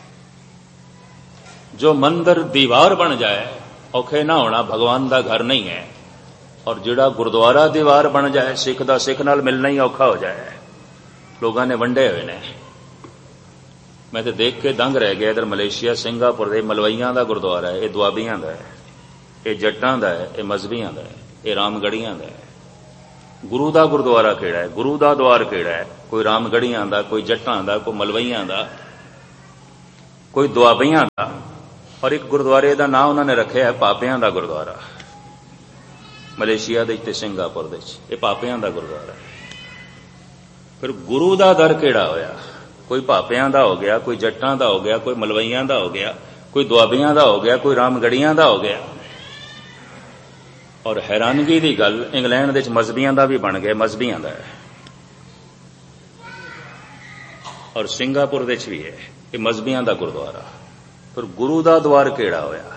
जो मंदिर दीवार बन जाए, औखे ना होना भगवान दा घर नहीं है। और जिहड़ा गुरुद्वारा दीवार बन जाए, सिख दा सिख नाल मिलना ही औखा हो जाए। लोगों ने वंडे हुए ने, मैं तो देख के दंग रह गया। इधर मलेशिया सिंगापुर दे मलवईयां दा गुरुद्वारा है, ये दुआबियां दा है, ये जट्टां दा है, ये मजहबियां दा है, ये रामगढ़ियां दा है। ਗੁਰੂ ਦਾ ਗੁਰਦੁਆਰਾ ਕਿਹੜਾ ਹੈ, ਗੁਰੂ ਦਾ ਦਵਾਰ ਕਿਹੜਾ ਹੈ? ਕੋਈ ਰਾਮਗੜੀਆਂ ਦਾ, ਕੋਈ ਜੱਟਾਂ ਦਾ, ਕੋਈ ਮਲਵਈਆਂ ਦਾ, ਕੋਈ ਦੁਆਬਈਆਂ ਦਾ। ਔਰ ਇੱਕ ਗੁਰਦੁਆਰੇ ਦਾ ਨਾਂ ਉਹਨਾਂ ਨੇ ਰੱਖਿਆ ਹੈ ਪਾਪਿਆਂ ਦਾ ਗੁਰਦੁਆਰਾ। ਮਲੇਸ਼ੀਆ ਦੇ ਤੇ ਸਿੰਗਾਪੁਰ ਦੇ ਵਿੱਚ ਇਹ ਪਾਪਿਆਂ ਦਾ ਗੁਰਦੁਆਰਾ ਹੈ। ਫਿਰ ਗੁਰੂ ਦਾ ਦਰ ਕਿਹੜਾ ਹੋਇਆ? ਕੋਈ ਪਾਪਿਆਂ ਦਾ ਹੋ ਗਿਆ, ਕੋਈ ਜੱਟਾਂ ਦਾ ਹੋ ਗਿਆ, ਕੋਈ ਮਲਵਈਆਂ ਦਾ ਹੋ ਗਿਆ, ਕੋਈ ਦੁਆਬੀਆਂ ਦਾ ਹੋ ਗਿਆ, ਕੋਈ ਰਾਮਗੜੀਆਂ ਦਾ ਹੋ ਗਿਆ। ਔਰ ਹੈਰਾਨਗੀ ਦੀ ਗੱਲ, ਇੰਗਲੈਂਡ ਦੇ ਵਿੱਚ ਮਜ਼ਬੀਆਂ ਦਾ ਵੀ ਬਣ ਗਿਆ, ਮਜ਼ਬੀਆਂ ਦਾ ਹੈ। ਔਰ ਸਿੰਗਾਪੁਰ ਦੇ ਵਿੱਚ ਵੀ ਹੈ, ਇਹ ਮਜ਼ਬੀਆਂ ਦਾ ਗੁਰਦੁਆਰਾ। ਪਰ ਗੁਰੂ ਦਾ ਦਵਾਰ ਕਿਹੜਾ ਹੋਇਆ?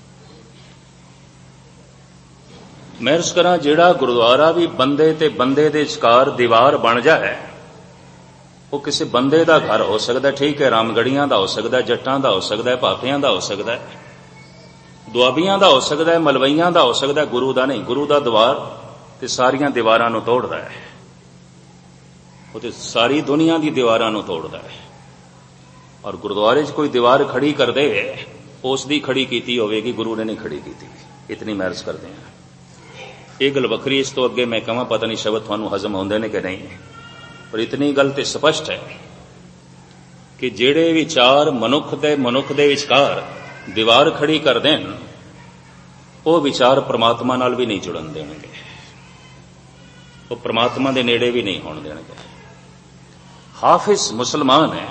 ਮੈਂ ਅਰਜ਼ ਕਰਾਂ, ਜਿਹੜਾ ਗੁਰਦੁਆਰਾ ਵੀ ਬੰਦੇ ਤੇ ਬੰਦੇ ਦੇ ਵਿਚਕਾਰ ਦੀਵਾਰ ਬਣ ਜਾਏ, ਉਹ ਕਿਸੇ ਬੰਦੇ ਦਾ ਘਰ ਹੋ ਸਕਦਾ, ਠੀਕ ਹੈ, ਰਾਮਗੜੀਆਂ ਦਾ ਹੋ ਸਕਦਾ, ਜੱਟਾਂ ਦਾ ਹੋ ਸਕਦਾ, ਭਾਪਿਆਂ ਦਾ ਹੋ ਸਕਦਾ, ਦੁਆਬੀਆਂ ਦਾ ਹੋ ਸਕਦਾ, ਮਲਵਈਆਂ ਦਾ ਹੋ ਸਕਦਾ, ਗੁਰੂ ਦਾ ਨਹੀਂ। ਗੁਰੂ ਦਾ ਦਵਾਰ ਤੇ ਸਾਰੀਆਂ ਦੀਵਾਰਾਂ ਨੂੰ ਤੋੜਦਾ ਹੈ, ਉਹ ਤੇ ਸਾਰੀ ਦੁਨੀਆ ਦੀ ਦੀਵਾਰਾਂ ਨੂੰ ਤੋੜਦਾ ਹੈ। ਔਰ ਗੁਰਦੁਆਰੇ 'ਚ ਕੋਈ ਦੀਵਾਰ ਖੜੀ ਕਰਦੇ, ਉਸ ਦੀ ਖੜੀ ਕੀਤੀ ਹੋਵੇਗੀ, ਗੁਰੂ ਨੇ ਨਹੀਂ ਖੜੀ ਕੀਤੀ। ਇਤਨੀ ਮੈਂ ਅਰਜ਼ ਕਰਦੇ ਹਾਂ। ਇਹ ਗੱਲ ਵੱਖਰੀ, ਇਸ ਤੋਂ ਅੱਗੇ ਮੈਂ ਕਹਾਂ ਪਤਾ ਨਹੀਂ ਸ਼ਬਦ ਤੁਹਾਨੂੰ ਹਜ਼ਮ ਹੁੰਦੇ ਨੇ ਕਿ ਨਹੀਂ, ਪਰ ਇਤਨੀ ਗੱਲ ਤੇ ਸਪਸ਼ਟ ਹੈ ਕਿ ਜਿਹੜੇ ਵਿਚਾਰ ਮਨੁੱਖ ਦੇ ਮਨੁੱਖ ਦੇ ਵਿਚਕਾਰ ਦੀਵਾਰ ਖੜੀ ਕਰ ਦੇਣ, ਉਹ ਵਿਚਾਰ ਪ੍ਰਮਾਤਮਾ ਨਾਲ ਵੀ ਨਹੀਂ ਜੁੜਨ ਦੇਣਗੇ, ਉਹ ਪ੍ਰਮਾਤਮਾ ਦੇ ਨੇੜੇ ਵੀ ਨਹੀਂ ਹੋਣ ਦੇਣਗੇ। ਹਾਫਿਜ਼ ਮੁਸਲਮਾਨ ਹੈ,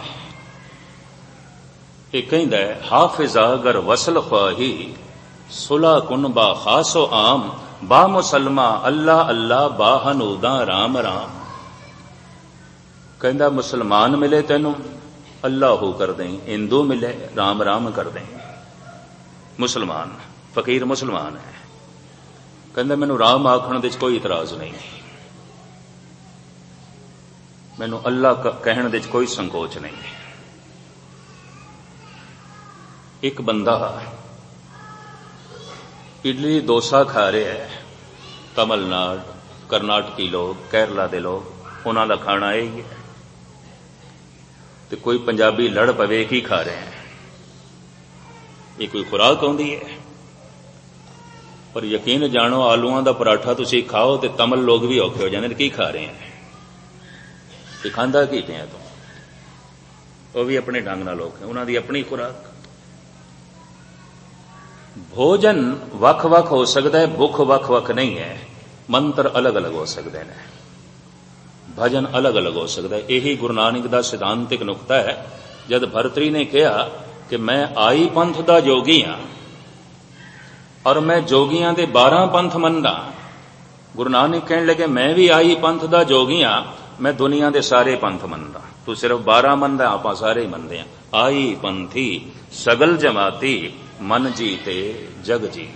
ਇਹ ਕਹਿੰਦਾ ਹੈ, ਹਾਫਿਜ਼ਾ ਅਗਰ ਵਸਲ ਖਵਾਹੀ ਸੁਲਾ ਕੁਨ ਬਾ ਖਾਸੋ ਆਮ ਬਾ ਮੁਸਲਮਾ ਅੱਲਾ ਅੱਲਾ ਬਾ ਹਨੂਦਾ ਰਾਮ ਰਾਮ। ਕਹਿੰਦਾ ਮੁਸਲਮਾਨ ਮਿਲੇ ਤੈਨੂੰ ਅੱਲਾਹੂ ਕਰ ਦੇਂ, ਹਿੰਦੂ ਮਿਲੇ ਰਾਮ ਰਾਮ ਕਰ ਦੇਂ। ਮੁਸਲਮਾਨ ਫਕੀਰ ਮੁਸਲਮਾਨ ਹੈ, ਕਹਿੰਦਾ ਮੈਨੂੰ ਰਾਮ ਆਖਣ ਦੇ ਕੋਈ ਇਤਰਾਜ਼ ਨਹੀਂ, ਮੈਨੂੰ ਅੱਲਾ ਕਹਿਣ ਦੇ ਕੋਈ ਸੰਕੋਚ ਨਹੀਂ। ਇੱਕ ਬੰਦਾ ਇਡਲੀ ਡੋਸਾ ਖਾ ਰਿਹਾ ਹੈ, ਤਮਿਲਨਾਡੂ, ਕਰਨਾਟਕੀ ਲੋਕ, ਕੇਰਲਾ ਦੇ ਲੋਕ, ਉਹਨਾਂ ਦਾ ਖਾਣਾ ਇਹ ਹੀ ਹੈ। ਤੇ ਕੋਈ ਪੰਜਾਬੀ ਲੜ ਪਵੇ ਕੀ ਖਾ ਰਹੇ ਹੈ, ਇਹ ਕੋਈ ਖੁਰਾਕ ਆਉਂਦੀ ਹੈ? ਪਰ ਯਕੀਨ ਜਾਣੋ, ਆਲੂਆਂ ਦਾ ਪਰਾਠਾ ਤੁਸੀਂ ਖਾਓ ਤੇ ਤਮਿਲ ਲੋਕ ਵੀ ਔਖੇ ਹੋ ਜਾਂਦੇ ਨੇ, ਕੀ ਖਾ ਰਹੇ ਹੈ, ਇਹ ਖਾਂਦਾ ਕੀ ਪਿਆ ਤੂੰ? ਉਹ ਵੀ ਆਪਣੇ ਢੰਗ ਨਾਲ ਲੋਕ ਹੈ, ਉਹਨਾਂ ਦੀ ਆਪਣੀ ਖੁਰਾਕ। ਭੋਜਨ ਵੱਖ-ਵੱਖ ਹੋ ਸਕਦਾ ਹੈ, ਭੁੱਖ ਵੱਖ-ਵੱਖ ਨਹੀਂ ਹੈ। ਮੰਤਰ ਅਲੱਗ-ਅਲੱਗ ਹੋ ਸਕਦੇ ਨੇ, ਭਜਨ ਅਲੱਗ-ਅਲੱਗ ਹੋ ਸਕਦਾ ਹੈ। ਇਹੀ ਗੁਰੂ ਨਾਨਕ ਦਾ ਸਿਧਾਂਤਿਕ ਨੁਕਤਾ ਹੈ। ਜਦ ਭਰਤਰੀ ਨੇ ਕਿਹਾ ਕਿ ਮੈਂ ਆਈ ਪੰਥ ਦਾ ਜੋਗੀ ਹਾਂ ਔਰ ਮੈਂ ਜੋਗੀਆਂ ਦੇ ਬਾਰਾਂ ਪੰਥ ਮੰਨਦਾ, ਗੁਰੂ ਨਾਨਕ ਕਹਿਣ ਲੱਗੇ ਮੈਂ ਵੀ ਆਈ ਪੰਥ ਦਾ ਜੋਗੀ ਹਾਂ, ਮੈਂ ਦੁਨੀਆ ਦੇ ਸਾਰੇ ਪੰਥ ਮੰਨਦਾ, ਤੂੰ ਸਿਰਫ ਬਾਰਾਂ ਮੰਨਦਾ, ਆਪਾਂ ਸਾਰੇ ਹੀ ਮੰਨਦੇ ਹਾਂ। ਆਈ ਪੰਥੀ ਸਗਲ ਜਮਾਤੀ ਮਨ ਜੀਤੇ ਜਗ ਜੀ।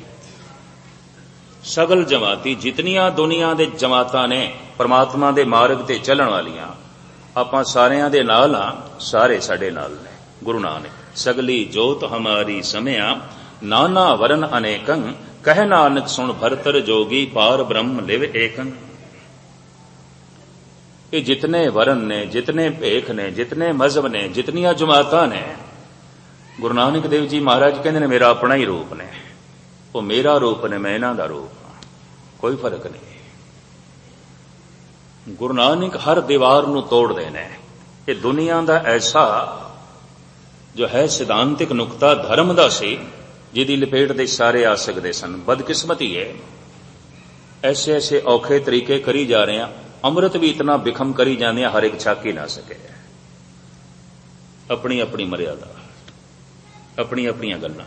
ਸਗਲ ਜਮਾਤੀ, ਜਿਤਨੀਆਂ ਦੁਨੀਆ ਦੇ ਜਮਾਤਾਂ ਨੇ ਪਰਮਾਤਮਾ ਦੇ ਮਾਰਗ ਤੇ ਚੱਲਣ ਵਾਲੀਆਂ, ਆਪਾਂ ਸਾਰਿਆਂ ਦੇ ਨਾਲ ਹਾਂ, ਸਾਰੇ ਸਾਡੇ ਨਾਲ ਨੇ। ਗੁਰੂ ਨਾਨਕ ਸਗਲੀ ਜੋਤ ਹਮਾਰੀ ਸਮਿਆ ਨਾਨਾ ਵਰਨ ਅਨੇਕੰ ਕਹਿ ਨਾਨਕ ਸੁਣ ਭਰਤਰ ਜੋਗੀ ਪਾਰ ਬ੍ਰਹਮ ਲਿਵ ਏਕੰ। ਇਹ ਜਿਤਨੇ ਵਰਨ ਨੇ, ਜਿਤਨੇ ਭੇਖ ਨੇ, ਜਿਤਨੇ ਮਜ਼ਹਬ ਨੇ, ਜਿਤਨੀਆਂ ਜਮਾਤਾਂ ਨੇ, ਗੁਰੂ ਨਾਨਕ ਦੇਵ ਜੀ ਮਹਾਰਾਜ ਕਹਿੰਦੇ ਨੇ ਮੇਰਾ ਆਪਣਾ ਹੀ ਰੂਪ ਨੇ, ਉਹ ਮੇਰਾ ਰੂਪ ਨੇ, ਮੈਂ ਇਹਨਾਂ ਦਾ ਰੂਪ ਹਾਂ, ਕੋਈ ਫਰਕ ਨਹੀਂ। ਗੁਰੂ ਨਾਨਕ ਹਰ ਦੀਵਾਰ ਨੂੰ ਤੋੜਦੇ ਨੇ। ਇਹ ਦੁਨੀਆ ਦਾ ਐਸਾ ਜੋ ਹੈ ਸਿਧਾਂਤਿਕ ਨੁਕਤਾ ਧਰਮ ਦਾ ਸੀ, ਜਿਹਦੀ ਲਪੇਟ ਦੇ ਸਾਰੇ ਆ ਸਕਦੇ ਸਨ। ਬਦਕਿਸਮਤੀ ਹੈ, ਐਸੇ ਐਸੇ ਔਖੇ ਤਰੀਕੇ ਕਰੀ ਜਾ ਰਹੇ ਹਾਂ, ਅੰਮ੍ਰਿਤ ਵੀ ਇਤਨਾ ਬਿਖਮ ਕਰੀ ਜਾਂਦੇ ਆ, ਹਰ ਇੱਕ ਛਕ ਹੀ ਨਾ ਸਕੇ। ਆਪਣੀ ਆਪਣੀ ਮਰਿਆਦਾ, ਆਪਣੀਆਂ ਆਪਣੀਆਂ ਗੱਲਾਂ,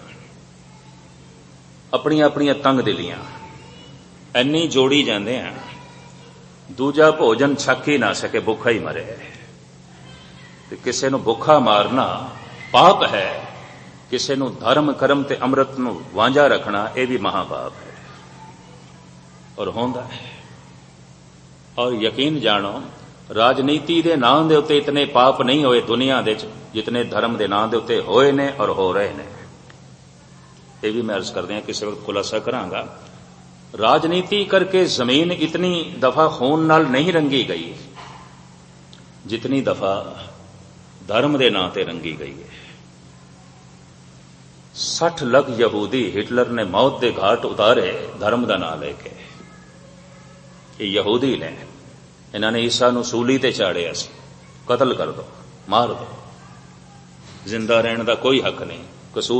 ਆਪਣੀਆਂ ਆਪਣੀਆਂ ਤੰਗ ਦਿਲੀਆਂ, ਐਨੀ ਜੋੜੀ ਜਾਂਦੇ ਆ, ਦੂਜਾ ਭੋਜਨ ਛਕ ਹੀ ਨਾ ਸਕੇ, ਭੁੱਖਾ ਹੀ ਮਰੇ। ਤੇ ਕਿਸੇ ਨੂੰ ਭੁੱਖਾ ਮਾਰਨਾ ਪਾਪ ਹੈ, ਕਿਸੇ ਨੂੰ ਧਰਮ ਕਰਮ ਤੇ ਅੰਮ੍ਰਿਤ ਨੂੰ ਵਾਂਝਾ ਰੱਖਣਾ ਇਹ ਵੀ ਮਹਾਪਾਪ ਹੈ, ਔਰ ਹੁੰਦਾ ਹੈ। ਔਰ ਯਕੀਨ ਜਾਣੋ, ਰਾਜਨੀਤੀ ਦੇ ਨਾਂ ਦੇ ਉੱਤੇ ਇਤਨੇ ਪਾਪ ਨਹੀਂ ਹੋਏ ਦੁਨੀਆ ਦੇ ਵਿੱਚ ਜਿਤਨੇ ਧਰਮ ਦੇ ਨਾਂ ਦੇ ਉੱਤੇ ਹੋਏ ਨੇ ਔਰ ਹੋ ਰਹੇ ਨੇ। ਇਹ ਵੀ ਮੈਂ ਅਰਜ਼ ਕਰਦੇ ਹਾਂ, ਕਿਸੇ ਵਕਤ ਖੁਲਾਸਾ ਕਰਾਂਗਾ। ਰਾਜਨੀਤੀ ਕਰਕੇ ਜ਼ਮੀਨ ਇਤਨੀ ਦਫਾ ਖੂਨ ਨਾਲ ਨਹੀਂ ਰੰਗੀ ਗਈ ਜਿਤਨੀ ਦਫਾ ਧਰਮ ਦੇ ਨਾਂ ਤੇ ਰੰਗੀ ਗਈ ਹੈ। ਸੱਠ ਲੱਖ ਯਹੂਦੀ ਹਿਟਲਰ ਨੇ ਮੌਤ ਦੇ ਘਾਟ ਉਤਾਰੇ ਧਰਮ ਦਾ ਨਾਂ ਲੈ ਕੇ। ਇਹ ਯਹੂਦੀ ਨੇ, ਇਹਨਾਂ ਨੇ ਈਸਾ ਨੂੰ ਸੂਲੀ ਤੇ ਚਾੜਿਆ ਸੀ। ਕਤਲ ਕਰ ਦੋ, ਮਾਰ ਦੋ, ਜ਼ਿੰਦਾ ਰਹਿਣ ਦਾ ਕੋਈ ਹੱਕ ਨਹੀਂ। ਕਸੂਰ